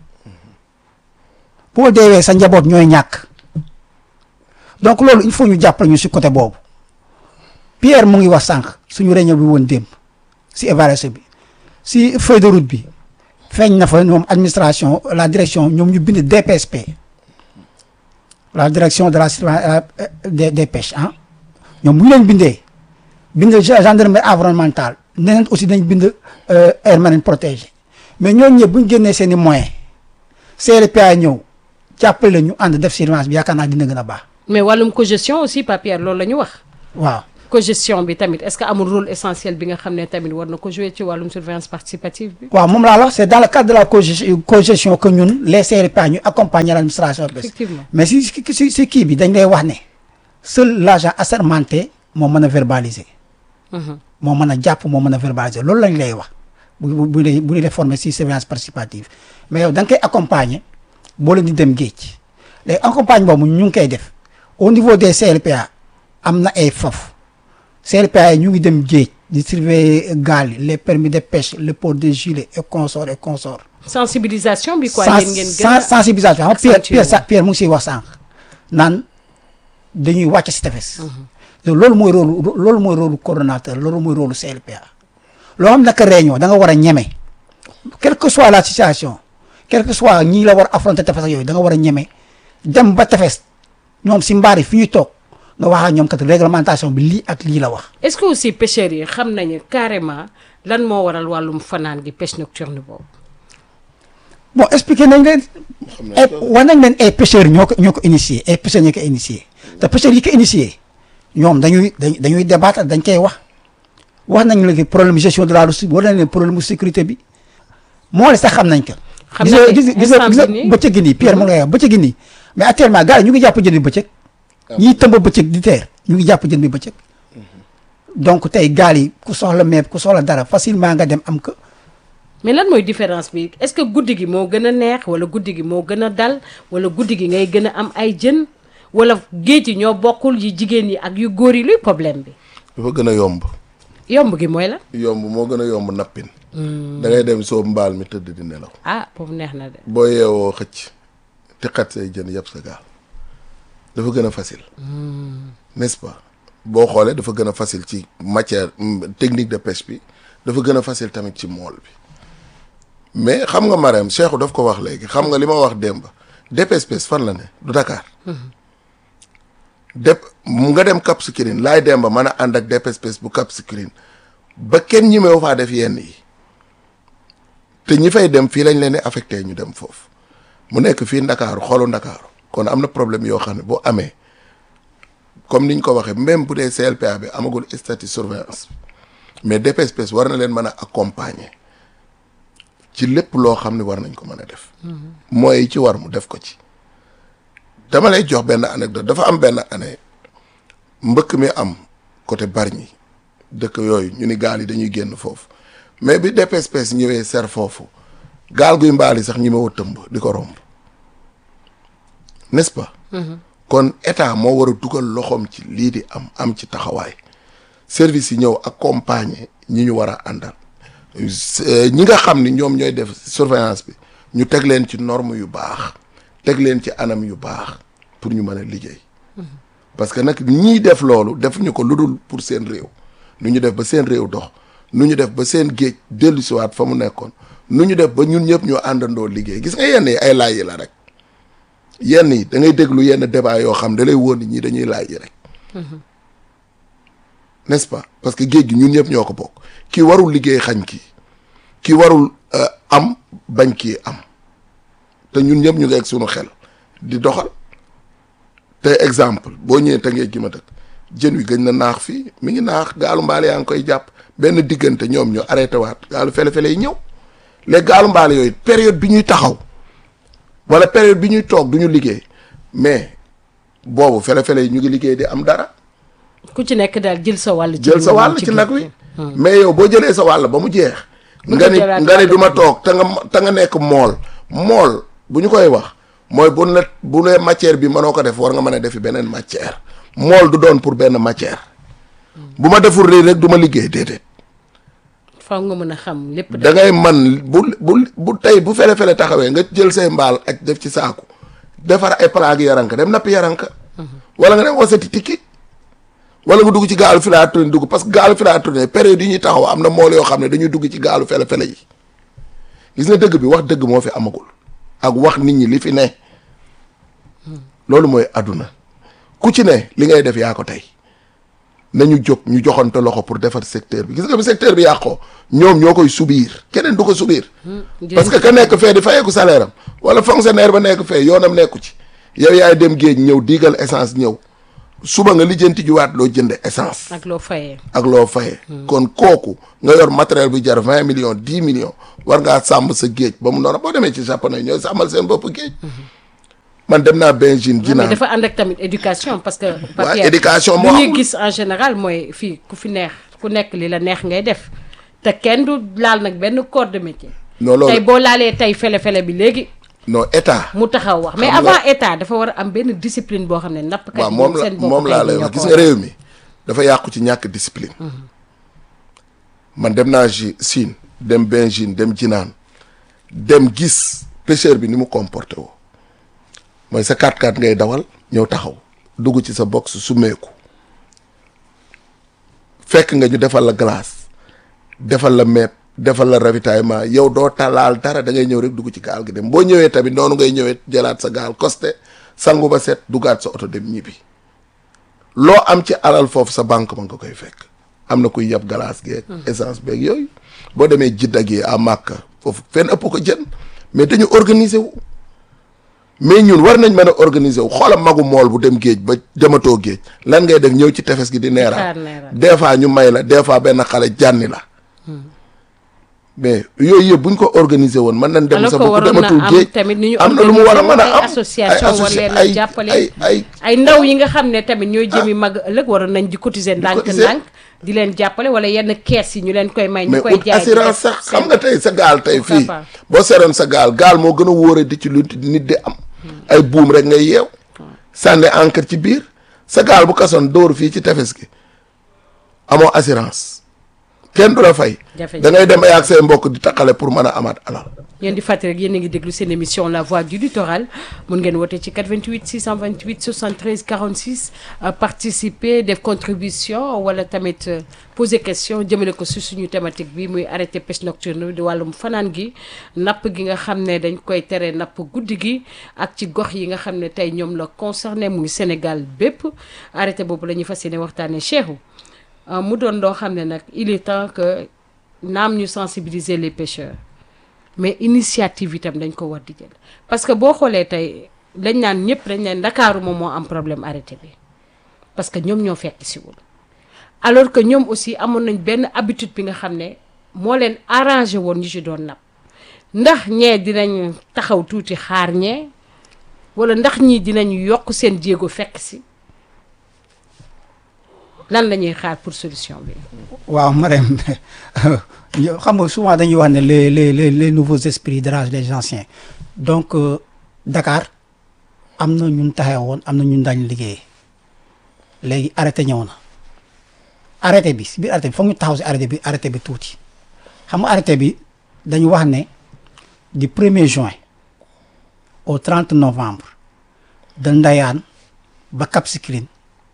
boo deewee sa njaboot ñooy ñàkk donc loolu il faut ñu jàppale ñu si côté boobu Pierre mu ngi wax sànq suñu réunion bi woon démb si évaluation bi si feuille de route bi feeñ na fa ñoom administration la direction ñoom ñu bind DPSP la direction de la surveillance des pêches ñoom bu ñu leen bind gendarmerie environnementale neneen aussi dañ bind aire marine protégée mais ñooñu ñëpp bu ñu génnee seen i moyens CLPA ñëw jàppale la ñu ànd def surveillance bi yaakaar naa dina gën a baax mais wàllum cogestion aussi Papier loolu la ñu wax. waaw cogestion bi tamit est-ce que amul rôle essentiel bi nga xam ne tamit war na ko jouer ci wàllum surveillance participative bi. waaw moom laa la wax c'est dans le cadre de la cogestion que ñun les CRPA ñu accompagner l'administration. effectivement mais si kii bi dañ lay wax ne seul l'agent assermenté moo mën a verbaliser. moo mën a jàpp moo mën a verbaliser loolu lañ lay wax bu ñu lay former si surveillance participative mais yow da nga koy accompagner boo leen di dem géej léegi accompagne boobu ñu ngi koy def au niveau des CRPA am na ay foofu CRPA yi ñu ngi dem géej di surveiller gaal yi les permis de pêche le port de gilet et consorts et consorts. sensibilisation bi quoi yéen ngeen gën a sensibilisation Pierre mu ngi siy wax sànq naan dañuy wàcc si tefes. loolu mooy rôle coordonnateur loolu mooy rôle CLPA loo xam naka réunion da nga war a ñeme quelle que soit la situation quel que soit ñii la war a affronter tefes ak yooyu da nga war a ñeme dem ba tefes ñoom si mbaar yi fi ñuy toog nga wax ak ñoom kat réglementation bi lii ak lii la wax. est-ce que aussi pêcheurs yi xam nañu carrément lan moo waral wàllum fanaan gi pêche nocturne boobu. bon expliqué nañ leen. wax nañ leen ay pêcheurs ñoo ko initié ay pêcheurs ñoo ko initié te pêcheurs yi ko initié. ñoom dañuy débattre dañ koy wax nañ la problème gestion de la ressource war nañ leen problème sécurité bi moo la sax xam nañ ko. xam nañ gis nga bëccëg gi nii Pierre mu ngi lay wax bëccëg gi nii mais actuellement gars yi ñu ngi jàpp jën bi bëccëg. ñiy tëmb bëccëg di teer ñu ngi jàpp jën bi bëccëg. donc tey gaal yi ku soxla meeb ku soxla dara facilement nga dem am ko. mais lan mooy différence bi est-ce que guddi gi moo gën a neex wala guddi gi moo gën a dal wala guddi gi ngay gën a am ay jën. wala géej yi ñoo bokkul yu jigéen yi ak yu góor yi luy problème bi. dafa gën a yomb. yomb gi mooy la. yomb moo gën a yomb nappin. da ngay dem soob mbaal mi tëdd di nelaw. ah boobu neex na de. boo yeewoo xëcc te xat say jën yëpp sa gaal dafa gën a facile. n'est-ce pas boo xoolee dafa gën a facile ci matière technique de pêche bi dafa gën a facile tamit ci mool bi mais xam nga Marème Cheikhou daf ko wax léegi xam nga li ma wax démb DPSPS fan la ne du Dakar. nga dem Cap Skirring laay dem ba mën a ànd ak DPSPS bu Cap Skirring ba kenn ñi meew faa def yenn yi te ñi fay dem fii lañ leen di affecté ñu dem foofu mu nekk fii Ndakaaru xoolu Ndakaaru kon am na problème yoo xam ne boo amee comme niñ ko waxee même bu dee CLPA bi amagul statut surveillance mais DPSPS war na leen mën a accompagner ci lépp loo xam ne war nañ ko mën a def. mooy ci war mu def ko ci. dama lay jox benn anecdote dafa am benn année mbëkk mi am côté Bargny dëkk yooyu ñu ni gaal yi dañuy génn foofu mais bi DPSPS ñëwee ser foofu gaal guy mbaali sax ñi ma wa tëmb di ko romb n'est-ce pas. kon état moo war a dugal loxoom ci lii di am ci taxawaay service yi ñëw accompagner ñi ñu war a àndal ñi nga xam ni ñoom ñooy def surveillance bi ñu teg leen ci norme yu baax teg leen ci anam yu baax pour ñu mën a liggéey parce que nag ñiy def loolu defuñu ko lu dul pour seen réew nu ñu def ba seen réew dox nu ñu def ba seen géej dellu siwaat fa mu nekkoon nu ñu def ba ñun ñëpp ñoo àndandoo liggéey gis nga yenn yi ay laaj yi la rek yenn yi da ngay déglu yenn débat yoo xam da lay wóor ni ñii dañuy laaj yi rek n'est-ce pas parce que géej gi ñun ñëpp ñoo ko bokk kii warul liggéey xañ kii warul am bañ kii am te ñun ñëpp ñu ngi ak sunu xel di doxal te exemple boo ñëwee te ngee gi ma dëkk jën wi gëj na naax fii mi ngi naax gaalu mbaale yaa ngi koy jàpp benn diggante ñoom ñu arrêté waat gaalu fele-fele yi ñëw léegi gaalu mbaale yooyu période bi ñuy taxaw wala période bi ñuy toog du ñu liggéey mais boobu fele-fele yi ñu ngi liggéey di am dara. ku ci nekk daal jël sa wàll. jël sa wàll ci nag wi. mais yow boo jëlee sa wàll ba mu jeex. nga ni du ma toog te nga nekk mool bu ñu koy wax mooy bu ne matière bi mënoo ko def war nga mën a defi beneen matière mool du doon pour benn matière bu ma deful lii rek du ma liggéey déedéet. faaw nga mën a xam lépp. da ngay man bu tey bu fele-fele taxawee nga jël say mbaal ak def ci saaku defar ay palaag yaranka dem nappi yaranka. wala nga dem wasati tikki wala nga dugg ci gaalu filature dugg parce que gaalu filature période yi ñuy taxaw am na mool yoo xam ne dañuy dugg ci gaalu fele-fele yi gis nga dëgg bi wax dëgg moo fi amagul. ak wax nit ñi li fi ne loolu mooy àdduna ku ci ne li ngay def yaa ko tey nañu jóg ñu joxante loxo pour defar secteur bi gis nga bi secteur bi yàqoo ñoom ñoo koy subir keneen du ko subir parce que ka nekk fee di fayeeku salaire am wala fonctionnaire ba nekk fee yoonam nekku ci yow yaay dem géej ñëw diigal essence ñëw suba nga lijjanti juwaat loo jënd essence. ak loo fayee. kon kooku nga yor matériel bu jar 20 millions 10 millions war ngaa sàmm sa géej ba mu noonu boo demee ci japonais ñooy sàmmal seen bopp géej. man dem naa Beijing ji naa. mais dafa ànd ak tamit éducation parce que. waaw éducation moo lu ñuy gis en général mooy fii ku nekk li la neex ngay def te kenn du laal nag benn corps de métier. non loolu tey boo laalee tey fele bi léegi. non état. mu taxaw wax mais avant état dafa war a am benn discipline boo xam ne nappkat yi moom la moom laa lay wax gis nga réew mi dafa yàqu ci ñàkk discipline. man dem naa Chine dem Beijing dem Jinaan dem gis pêcheur bi ni mu comporté woo mooy sa 4x4 ngay dawal ñëw taxaw dugg ci sa box sumeeku fekk nga ñu defal la glace defal la meeb defal la ravitaillement yow doo talaal dara da ngay ñëw rek dugg ci gaal gi dem boo ñëwee tamit noonu ngay ñëwee jëlaat sa gaal costé sangu ba set duggaat sa oto dem ñibbi loo am ci alal foofu sa banque ma nga koy fekk am na kuy yab glace geeg essence beeg yooyu boo demee Jidda gi à Makka foofu fenn ëpp ko jën mais dañu organiser wu mais ñun war nañ mën a organiser wu xoolam magu mool bu dem géej ba dematoo géej lan ngay def ñëw ci tefes gi di neeraat des fois ñu may la des fois benn xale jànni la mais yooyu yëpp bu ñu ko organiser woon mën nañ dem sa bopp dematul géej am na lu mu war a mën a am association war leen a jàppale ay ndaw yi nga xam ne tamit ñooy jëmi mag ëllëg waroon nañ di cotiser ndànk di leen jàppale wala yenn kees yi ñu leen koy may ñu koy jaay assurance sax xam nga tey sa gaal tey fii boo seroon sa gaal moo gën a wóore di ci lu nit di am ay buum rek ngay yeew sànni encre ci biir sa gaal bu kasoon dóor fii ci tefes gi amoo assurance kenn du la fay da ngay dem ay ak say mbokk di taqale pour mën a amaat alal yéen di fàttali rek yéen a ngi déglu seen émission La Voix du Littoral mun ngeen woote ci 88 628 73 46 participer def contribution wala tamit poser question jëmale ko si suñu thématique bi muy arrêté pêche nocturne di wàllum fanaan gi napp gi nga xam ne dañ koy tere napp guddi gi ak ci gox yi nga xam ne tey ñoom la concerné muy Sénégal bépp arrêté boobu la ñuy fas yéene waxtaanee Cheikhou mu doon loo xam ne nag il est temps que naam ñu sensibiliser les pêcheurs mais initiative itam dañ ko war di jël parce que boo xoolee tey dañ naan ñëpp dañ naan Ndakaaru moom moo am problème arrêté bi parce que ñoom ñoo fekk si wul alors que ñoom aussi amoon nañ benn habitude bi nga xam ne moo leen arrangé woon ñu ci doon napp ndax ñee dinañ taxaw tuuti xaar ñee wala ndax ñii dinañ yokk seen jéego fekk si lan la ñuy xaar pour solution bi. waaw Marème xam nga souvent dañuy wax ne les nouveaux esprits dérangent les anciens donc Dakar am na ñun taxee woon am na ñun daañu liggéeyee léegi arrêté ñëw na arrêté bi si biir arrêté bi foog ñu taxaw si arrêté bi tuuti xam nga arrêté bi dañu wax ne du 1er juin au 30 novembre de Ndayane ba Cap Skirring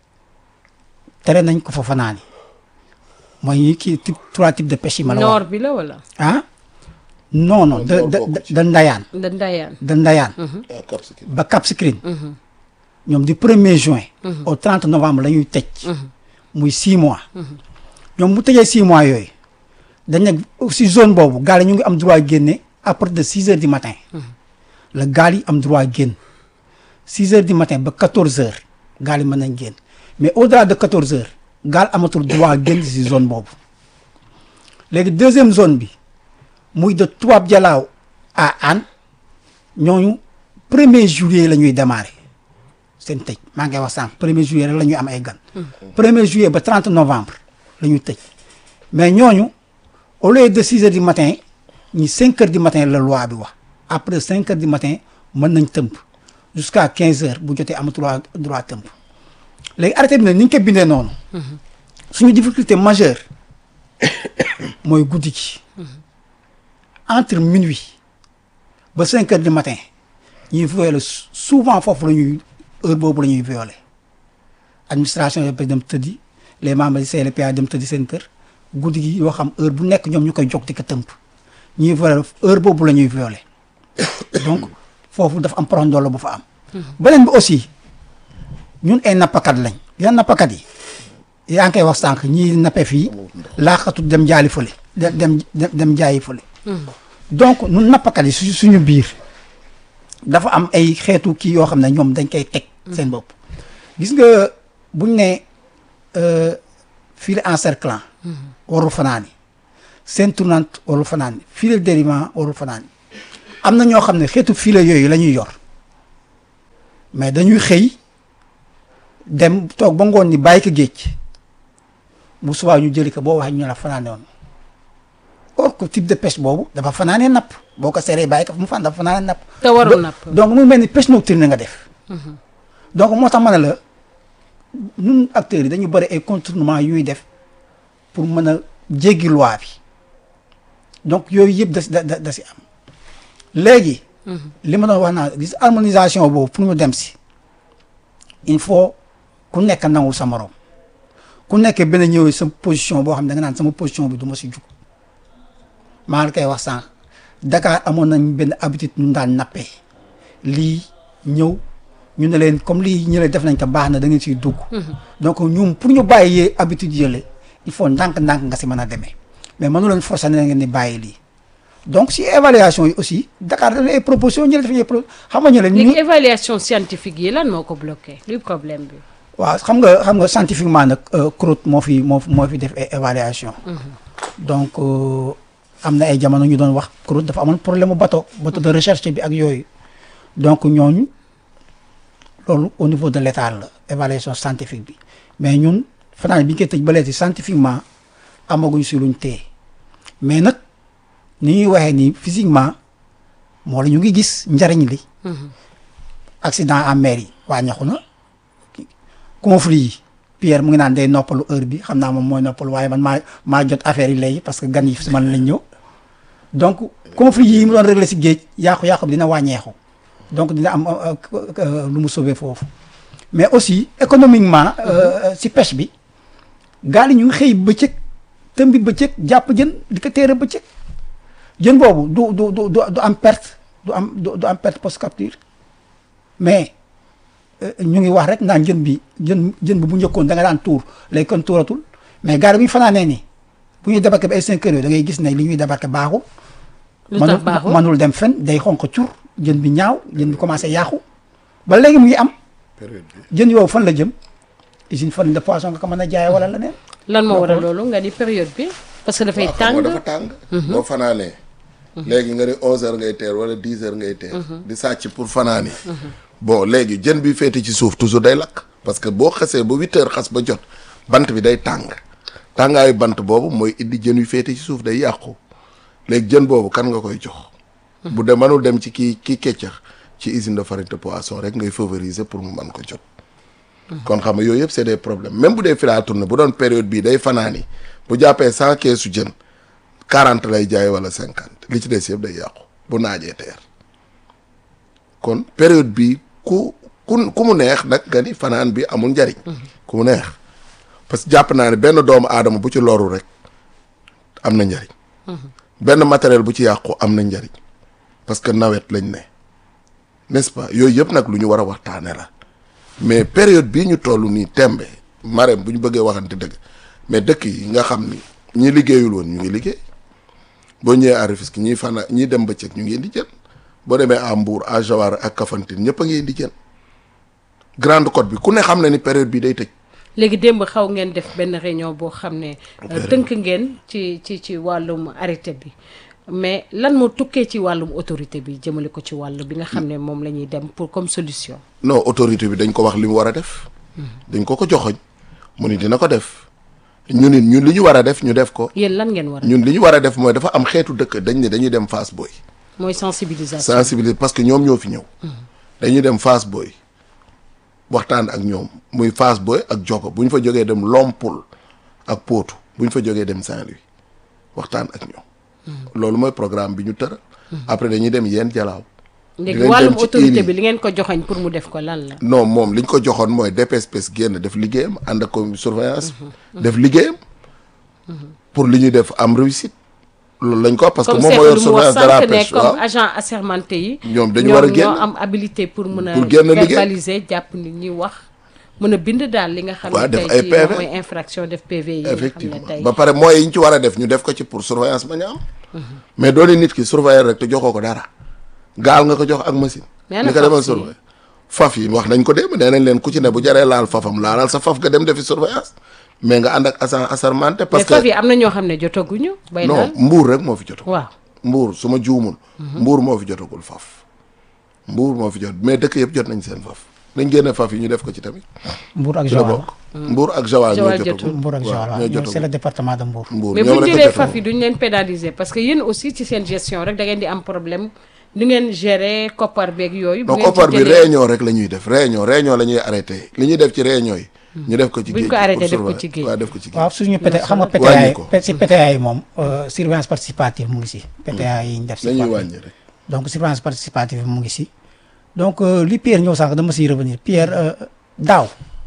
tere nañ ko fa fanaani mooy ñi kii trois types de pêche yi ma la wax. nord bi la wala. ah non non de Ndayane. de Ndayane. ba Cap Skirring. ñoom du 1er juin. au 30 novembre la ñuy tëj. muy 6 mois. ñoom bu tëjee 6 mois yooyu dañ ne si zone boobu gaal yi ñu ngi am droit génne à partir de 6 heures du matin. la gaal yi am droit génn 6 heures du matin ba 14 heures gaal yi mën nañ génn. mais au-delà de 14 heures gaal amatul droit génn ci zone boobu léegi deuxième zone bi muy de Toubab Dialaw à Hann ñooñu 1er juillet la ñuy démarrer seen tëj maa ngi wax sànq 1er juillet rek la ñuy am ay gan. 1er juillet ba 30 novembre la ñuy tëj mais ñooñu au lieu de 6 heures du matin ñi 5 heures du matin la loi bi wax après 5 heures du matin mën nañ tëmp jusqu'à 15 heures bu jotee amatul droit tëmp. léegi arrêté bi nag ni ñu ko bindee noonu suñu difficulté majeure mooy guddi gi entre minuit ba 5 heures du matin ñuy violer souvent foofu la ñuy heure boobu la ñuy violer administration yi dem tëddi les membres du CLPA dem tëddi seen kër guddi gi yoo xam heure bu nekk ñoom ñu koy jog di ko tëmp ñuy violer heure boobu la ñuy violer donc foofu dafa am porox-ndoll bu fa am. beneen bi aussi. ñun ay nappakat lañ yan nappakat yi yaa ngi koy wax sànq ñii nappe fii laaxatu dem jaali fële dem jaayi fële donc ñun nappakat yi suñu biir dafa am ay xeetu kii yoo xam ne ñoom dañ koy teg seen bopp gis nga buñ ne filet encerclant warul fanaani seen tournante warul fanaani filet dérivant warul fanaani am na ñoo xam ne xeetu filet yooyu la ñuy yor mais dañuy xëy dem toog ba ngoon ni bàyyi ko géej bu subaa ñu jëli ko boo waxee ñu la fanaane woon or que type de pêche boobu dafa fanaanee napp boo ko seree bàyyi ko fu mu fan dafa fanaanee napp te warul napp donc mu mel ni pêche nocturne nga def donc moo tax ma ne la ñun acteurs yi dañu bëri ay contournement yuy def pour mën a jéggi loi bi donc yooyu yëpp da si am léegi li ma doon wax naa gis harmonisation boobu pour ñu dem si il faut ku nekk nangul sa morom ku nekk benn ñëwee sa position boo xam ne da nga naan sama position bi du ma si jug maa ngi koy wax sànq Dakar amoon nañ benn habitude ñu daan nappee lii ñëw ñu ne leen comme lii ñële def nañ ko baax na da ngeen siy dugg donc ñun pour ñu bàyyee habitude yële il faut ndànk-ndànk nga si mën a demee mais mënu leen forcer ne ngeen di bàyyi lii donc si évaluation yi aussi Dakar dafa ay proposition ñële def ay xam nga ñële léegi évaluation scientifique yi lan moo ko bloqué luy problème bi waaw xam nga scientifiquement nag CROT moo fi def ay évaluation donc am na ay jamono ñu doon wax CROT dafa amoon problème mu bateau de recherche bi ak yooyu donc ñooñu loolu au niveau de l'état la évaluation scientifique bi mais ñun fanaan bi ñu koy tëj ba léegi scientifiquement amaguñ si luñ téye mais nag ni ñuy waxee nii physiquement moo la ñu ngi gis njariñ li accident en mer yi wàññeeku na conflit yi Pierre mu ngi naan day noppalu heure bi xam naa moom mooy noppalu waaye man maa jot affaire yi léegi parce que gan yi si man lañ ñëw donc conflit yi mu doon réglé si géej yàqu-yàqu bi dina wàññeeku donc dina am lu mu sauver foofu mais aussi économiquement si pêche bi gaal yi ñu ngi xëy bëccëg tëmbi bëccëg jàpp jën di ko téere bëccëg jën boobu du am perte du am perte post capture mais ñu ngi wax rek naan jën bi bu njëkkoon da nga daan tuur léegi kon tuuratul mais gaal bu ñu fanaanee ni bu ñuy débarqué ba ay 5 heures yooyu da ngay gis ne li ñuy débarqué baaxul. manul dem fen day xonq cur jën bi ñaaw jën bi commencé yàqu ba léegi mu ngi am. jën yooyu fan la jëm usine farine de poisson nga ko mën a jaay wala leneen. lan moo waral loolu nga di période bi. parce que dafay tàng dafa tàng. boo fanaanee. léegi nga ni 11h ngay teer wala 10h ngay teer. di sàcc pour fanaani. bon léegi jën bi féete ci suuf toujours day lakk parce que boo xasee ba 8h xas ba jot bant bi day tàng tàngaayu bant boobu mooy indi jën yu féete ci suuf day yàqu léegi jën boobu kan nga koy jox. bu dee mënul dem ci kii keccax ci usine de farine de poisson rek ngay favoriser pour mu mën ko jot. kon xam nga yooyu yëpp c'est des problèmes même bu dee fii laa tourné bu doon période bii day fanaani bu jàppee 100 keesu jën 40 lay jaay wala 50 li ci des yëpp day yàqu bu naajee teer kon période bii ku mu neex nag nga ni fanaan bi amul njariñ ku mu neex parce que jàpp naa ne benn doomu aadama bu ci loru rek am na njariñ benn matériel bu ci yàqu am na njariñ parce que nawet lañ ne n'est-ce pas yooyu yëpp nag lu ñu war a waxtaane la mais période bii ñu toll nii tembe Marème bu ñu bëggee waxante dëgg mais dëkk yi nga xam ni ñi liggéeyul woon ñu ngi liggéey boo ñëwee à Rufisque ñii dem bëccëg ñu ngi indi jën boo demee à Mbour à Joal ak Kafountine ñëpp a ngi indi jën Grande Côte bi ku ne xam na ni période bi day tëj. léegi démb xaw ngeen def benn réunion boo xam ne tënk ngeen ci wàllum arrêté bi mais lan moo tukkee ci wàllum autorité bi jëmale ko ci wàll bi nga xam ne moom la ñuy dem pour comme solution. non autorité bi dañ ko wax li mu war a def. dañ ko joxoñ mu ni dina ko def ñun li ñu war a def ñu def ko. yéen lan ngeen war a ñun li ñu war a def mooy dafa am xeetu dëkk dañ ne dañuy dem Fass Boye. mooy sensibilisation parce que ñoom ñoo fi ñëw. dañuy dem Fass Boye waxtaan ak ñoom muy Fass Boye ak Diogo bu ñu fa jógee dem Lompoul ak Potou bu ñu fa jógee dem Saint-Louis waxtaan ak ñoom. loolu mooy programme bi ñu tëral. après dañuy dem yeen Jalaaw. léegi wàllum autorité bi li ngeen ko joxoñ pour mu def ko lan la. non moom li ñu ko joxoon mooy DPSPS génn def liggéeyam ànd ak surveillance. def liggéeyam. pour li ñuy def am réussite. loolu lañ ko parce que moom moo yor surveillance de la pêche comme agent assermenté yi. ñoom dañu war a génn ñoo am habilité pour mën a. génn liggéey verbaliser jàpp nit ñi wax. mën a bind daal li nga xam ne def tey ay PV mooy infraction def PV yi. effectivement ba pare mooy yi ñu ci war a def ñu def ko ci pour surveillance bañ a am. mais doone nit ki surveiller rek te joxoo ko dara gaal nga ko jox ak machine. ni ko demal surveiller faf yi wax nañ ko démb nee nañ leen ku ci ne bu jaree laal fafam laalal sa faf nga dem defi surveillance mais nga ànd ak agent assermenté. parce que mais faf yi am na ñoo xam ne jotaguñu. bay non Mbour rek moo fi jotagul. waaw Mbour su ma juumul. Mbour moo fi jotagul faf. Mbour moo fi jot mais dëkk yëpp jot nañ seen faf nañ génne faf yi ñu def ko ci tamit. Mbour ak Joal Mbour ak Joal ñoo jotagul. Mbour ak Joal c'est le département de Mbour. mais bu ñu jëlee faf yi duñ leen pénaliser parce que yéen aussi ci seen gestion rek da ngeen di am problème. ni ngeen gérer koppar beeg yooyu. bu ngeen koppar bi réunion rek la ñuy def réunion la ñuy arrêté li ñuy def ci réunion yi. ñu def ko ci géej buñ ko arrêté def ko ci géej waaw def ko ci géej. waaw suñu PTA xam nga PTA si PTA yi moom surveillance participative mu ngi si. PTA yi ñu def si la ñuy wàññi rek. donc surveillance participative mu ngi si. donc li Pierre ñëw sànq dama siy revenir Pierre daaw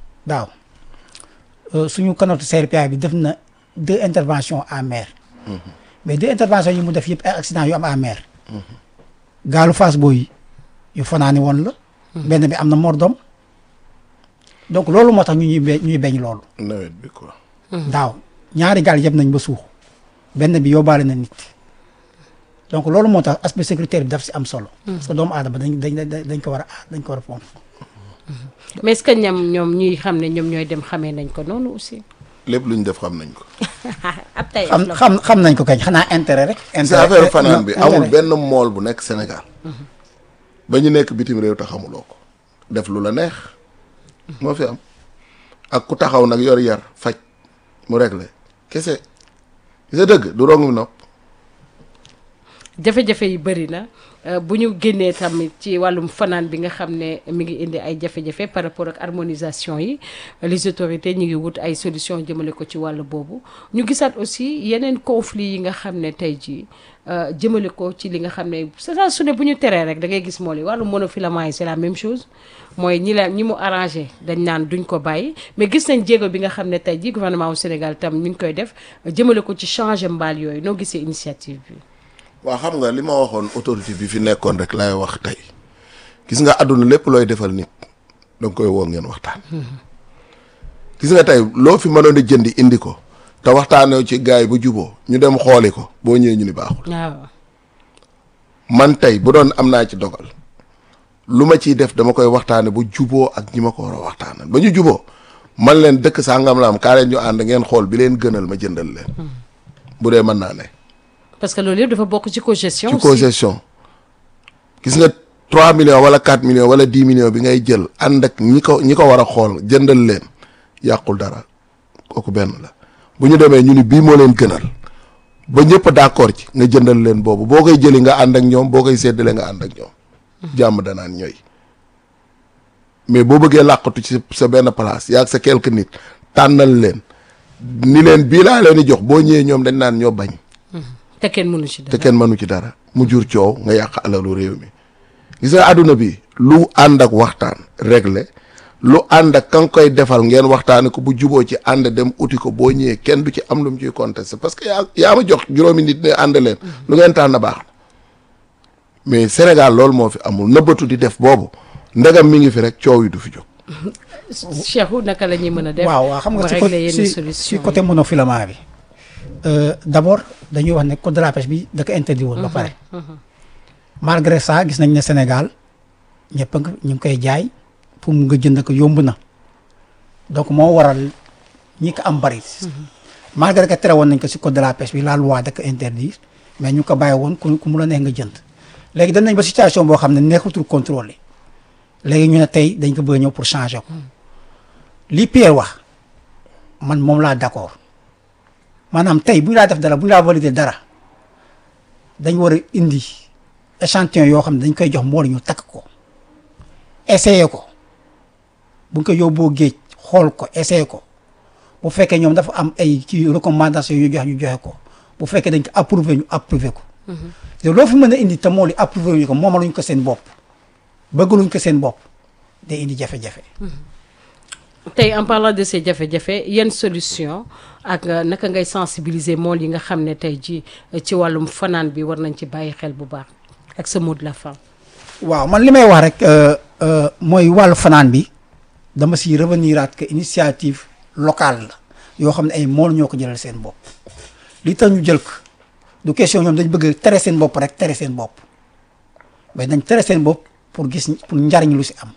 suñu canot CRPA bi def na 2 interventions en mer. mais 2 interventions yi mu def yëpp ay accident yu am en mer. gaalu Fass Boye yu fanaani woon la. benn bi am na mort d'homme donc loolu moo tax ñuy beñ loolu. nawet bi quoi. daaw ñaari gaal yëpp nañ ba suux benn bi yóbbaale na nit donc loolu moo tax aspect sécuritaire bi daf si am solo. parce que doomu aadama dañ ko war a aar dañ ko war a fonk. mais est-ce que ñoom ñuy xam ne ñoom ñooy dem xamee nañ ko noonu aussi. lépp lu ñu def xam nañ ko. ab tey xam nañ ko kañ xanaa intérêt rek. intérêt affaire fanaan bi amul benn mool bu nekk Sénégal. ba ñu nekk bitim réew te xamuloo ko. def lu la neex. moo fi am ak ku taxaw nag yor yar faj mu réglé kese gis dëgg du rongu nopp. jafe-jafe yi bëri na bu ñu génnee tamit ci wàllum fanaan bi nga xam ne mi ngi indi ay jafe-jafe par rapport ak harmonisation yi les autorités ñu ngi wut ay solution jëmale ko ci wàllu boobu ñu gisaat aussi yeneen conflit yi nga xam ne tey jii jëmale ko ci li nga xam ne saa su ne bu ñu teree rek da ngay gis moo li wàllu monofilament yi c'est la même chose mooy ñi mu arrangé dañ naan duñ ko bàyyi mais gis nañ jéego bi nga xam ne tey jii gouvernement au Sénégal tam mi ngi koy def jëmale ko ci changer mbaal yooyu noo gisee initiative bi. waaw xam nga li ma waxoon autorité bi fi nekkoon rek laay wax tey gis nga àdduna lépp looy defal nit danga koy woo ngeen waxtaan. gis nga tey loo fi mënoon a jëndi indi ko te waxtaanee ci gars yi bu juboo ñu dem xooli ko boo ñëwee ñu ni baaxul. waaw man tey bu doon am naa ci dogal lu ma ciy def dama koy waxtaane bu juboo ak ñi ma ko war a waxtaanal ba ñu juboo man leen dëkk sangam la am kaa leen ñu ànd ngeen xool bi leen gënal ma jëndal leen. bu dee mën naa ne. parce que loolu yëpp dafa bokk ci cogestion. ci cogestion gis nga 3 millions wala 4 millions wala 10 millions bi ngay jël ànd ak ñi ko war a xool jëndal leen yàqul dara kooku benn la bu ñu demee ñu ni bii moo leen gënal ba ñëpp d'accord ci nga jëndal leen boobu boo koy jëli nga ànd ak ñoom boo koy séddale nga ànd ak ñoom. jàmm danaan ñooy mais boo bëggee làqatu ci sa benn place yaa ak sa quelques nit tànnal leen ni leen bii laa leen di jox boo ñëwee ñoom dañ naan ñoo bañ. te kenn mënu ci dara te kenn mënu ci dara mu jur coow nga yàq alalu réew mi gis nga àdduna bi lu ànd ak waxtaan réglé lu ànd ak ka nga koy defal ngeen waxtaane ko bu juboo ci ànd dem uti ko boo ñëwee kenn du ci am lu mu ciy contesté parce que yaa ma jox juróomi nit ne ànd leen lu ngeen tànn baax na mais Sénégal loolu moo fi amul nëbbatu di def boobu ndegam mi ngi fi rek coow yi du fi jóg. Cheikhou naka la ñuy mën a def. waaw xam nga si côté monofilament bi. d'abord dañuy wax ne code de la pêche bi da ko interdit woon ba pare. malgré ça gis nañ ne Sénégal ñëpp ñu ngi koy jaay pour mu nga jënd ko yomb na donc moo waral ñi ko am bari. malgré que tere woon nañ ko si code de la pêche bi la loi da ko interdit mais ñu ko bàyyi woon ku mu la neex nga jënd léegi dañ nañ ba situation boo xam ne nekkatul contrôlé léegi ñu ne tey dañ ko bëgg ñëw pour changer ko li Pierre wax man moom laa d'accord. maanaam tey bu ñu laa def dara bu ñu laa valider dara dañ war a indi échantillon yoo xam ne dañ koy jox moo ñu takk ko essayer ko bu ñu ko yóbboo géej xool ko essayer ko bu fekkee ñoom dafa am ay ci recommandation yu joxe ñu joxe ko bu fekkee dañ ko approuver ñu approuver ko. te loo fi mën a indi te moo li approuver ñu ko moomaluñ ko seen bopp bëggaluñ ko seen bopp day indi jafe-jafe. tey en parlant de ces jafe-jafe yenn solution ak naka ngay sensibiliser mool yi nga xam ne tey ji ci wàllum fanaan bi war nañ ci bàyyi xel bu baax ak sa mot de la fin. waaw man li may wax rek mooy wàllu fanaan bi dama si reveniraat que initiative locale la yoo xam ne ay mool ñoo ko jëlal seen bopp li tax ñu jël ko du question ñoom dañ bëgg tere seen bopp rek tere seen bopp mais dañ tere seen bopp pour gis pour njariñ lu si am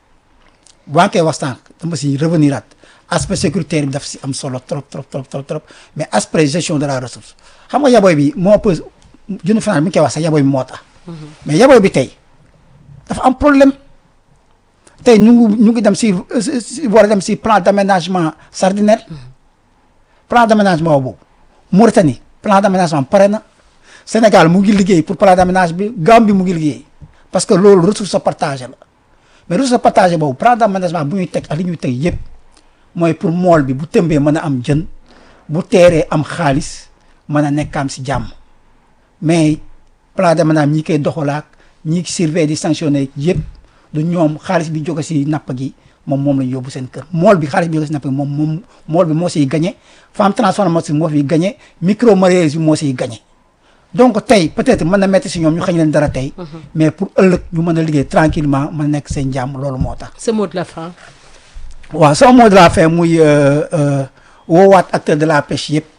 bu koy wax sànq dama si revenir at aspect sécuritaire bi daf si am solo trop mais aspect gestion de la ressource xam nga yaboy bi moo ëpp jënd final bi ñu koy wax sax yaboy bi moo tax mais yaboy bi tey dafa am problème tey ñu ngi dem si war a dem si plan d'aménagement sardinaire plan d'aménagement boobu Mauritanie plan d'aménagement pare na Sénégal mu ngi liggéey pour plan d'aménagement bi Gambie mu ngi liggéey parce que loolu ressource partagée la mais ressource partagée boobu plan d'aménagement bu ñuy teg ak li ñuy teg yëpp mooy pour mool bi bu tëmbee mën a am jën bu teeree am xaalis mën a nekk am si jàmm mais plan d'aménagement ñi koy doxalaak ñi surveiller di sanctionner yëpp du ñoom xaalis bi jóge si napp gi moom la ñu yóbbu seen kër mool bi xaalis bi jóge si napp gi moom mool bi moo siy gagné femme transformation moo fiy gagné micro mareyeurs bi moo siy gagné donc tey peut-être mën na metti si ñoom ñu xañ leen dara tey mais pour ëllëg ñu mën a liggéey tranquillement mën a nekk seen jàmm loolu moo tax. ce mot de la fin. waaw sama mot de la fin muy woowaat acteur de la pêche yëpp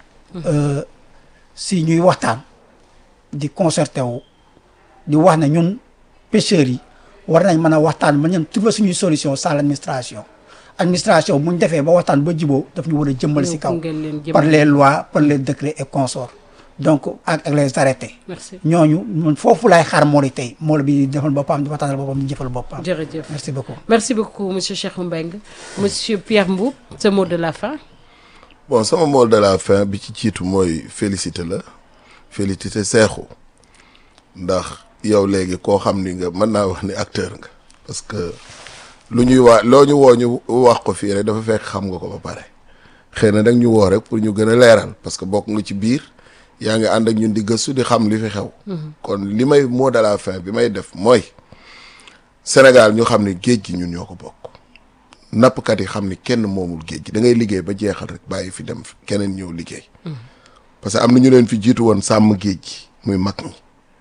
si ñuy waxtaan di concerté wu di wax ne ñun pêcheurs yi war nañ mën a waxtaan ba ñun trouver suñuy solution sans l'administration bu ñu defee ba waxtaan ba jiboo daf ñu war a jëmmal si kaw par les lois par les décrets et consorts donc ak les arrêtés. merci ñooñu ñun foofu laay xaar mool yi tey mool bi defal boppam di waxtaanal boppam di jëfal boppam. jërëjëf merci beaucoup. merci beaucoup monsieur Cheikh Mbengue monsieur Pierre Mboup ce mot de la fin. bon sama mot de la fin bi ci jiitu mooy félicité Cheikhou ndax yow léegi koo xam ni nga mën naa wax ni acteur nga parce que lu ñuy loo ñu woo ñu wax ko fii rek dafa fekk xam nga ko ba pare xëy na nag ñu woo rek pour ñu gën a leeral parce que bokk nga ci biir yaa ngi ànd ak ñun di gëstu di xam li fi xew. kon li may mot de la fin bi may def mooy Sénégal ñu xam ni géej gi ñun ñoo ko bokk nappkat yi xam ni kenn moomul géej gi da ngay liggéey ba jeexal rek bàyyi fi dem keneen ñëw liggéey. parce que am na ñu leen fi jiitu woon sàmm géej gi muy mag ñi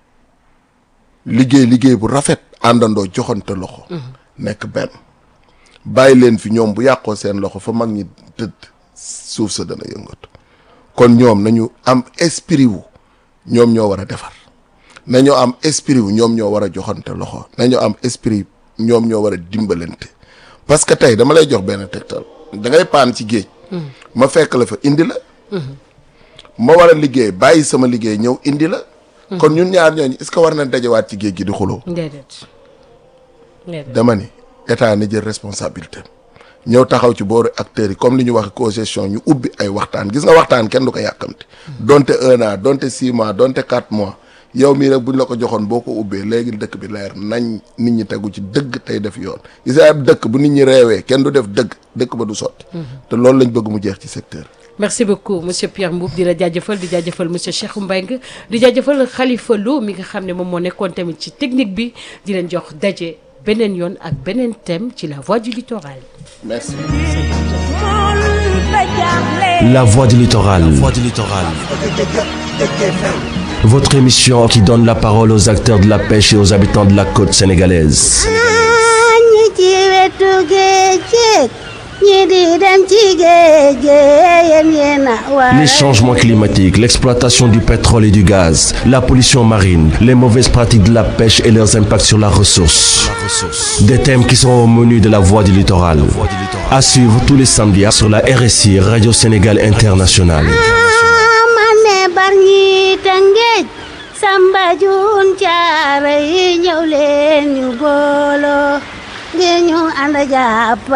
liggéey bu rafet àndandoo joxante loxo. nekk benn bàyyi leen fi ñoom bu yàqoo seen loxo fa mag ñi tëdd suuf sa dana yëngatu kon ñoom nañu am esprit wu ñoom ñoo war a defar nañu am esprit wu ñoom ñoo war a joxante loxo nañu am esprit ñoom ñoo war a dimbalante parce que tey dama lay jox benn tegtal da ngay paan ci géej. ma fekk la fa indi la. ma war a liggéey bàyyi sama liggéey ñëw indi la. kon ñun ñaar ñooñu est-ce que war na dajewaat ci géej gi di xuloo. déedéet. dama ni état na jël responsabilité ñëw taxaw ci booru acteurs yi comme li ñu wax co-gestion ñu ubbi ay waxtaan gis nga waxtaan kenn du ko yàkkamti. donte 1 an donte 6 mois donte 4 mois yow mii rek buñ la ko joxoon boo ko ubbee léegi dëkk bi leer nañ nit ñi tegu ci dëgg tey def yoon gis nga ab dëkk bu nit ñi reewee kenn du def dëkk ba du sotti. te loolu lañ bëgg mu jeex ci secteur. merci beaucoup monsieur Pierre Mboup di la jaajëfal di jaajëfal monsieur Cheikh Mbengue di jaajëfal Khalifa Lo mi nga xam ne moom moo nekkoon tamit ci technique bi di leen jox daje beneen yoon ak beneen thème ci la voix du littoral. merci. La voix du littoral. Votre émission qui donne la parole aux acteurs de la pêche et aux habitants de la côte sénégalaise. Les changements climatiques, l'exploitation du pétrole et du gaz, la pollution marine, les mauvaises pratiques de la pêche et leurs impacts sur la ressource. Des thèmes qui seront au menu de la voix du littoral. À suivre tous les samedis sur la RSI Radio Sénégal Internationale. Samba Jun Caare yi ñëw leen ñu booloo ngir ñu ànd jàpp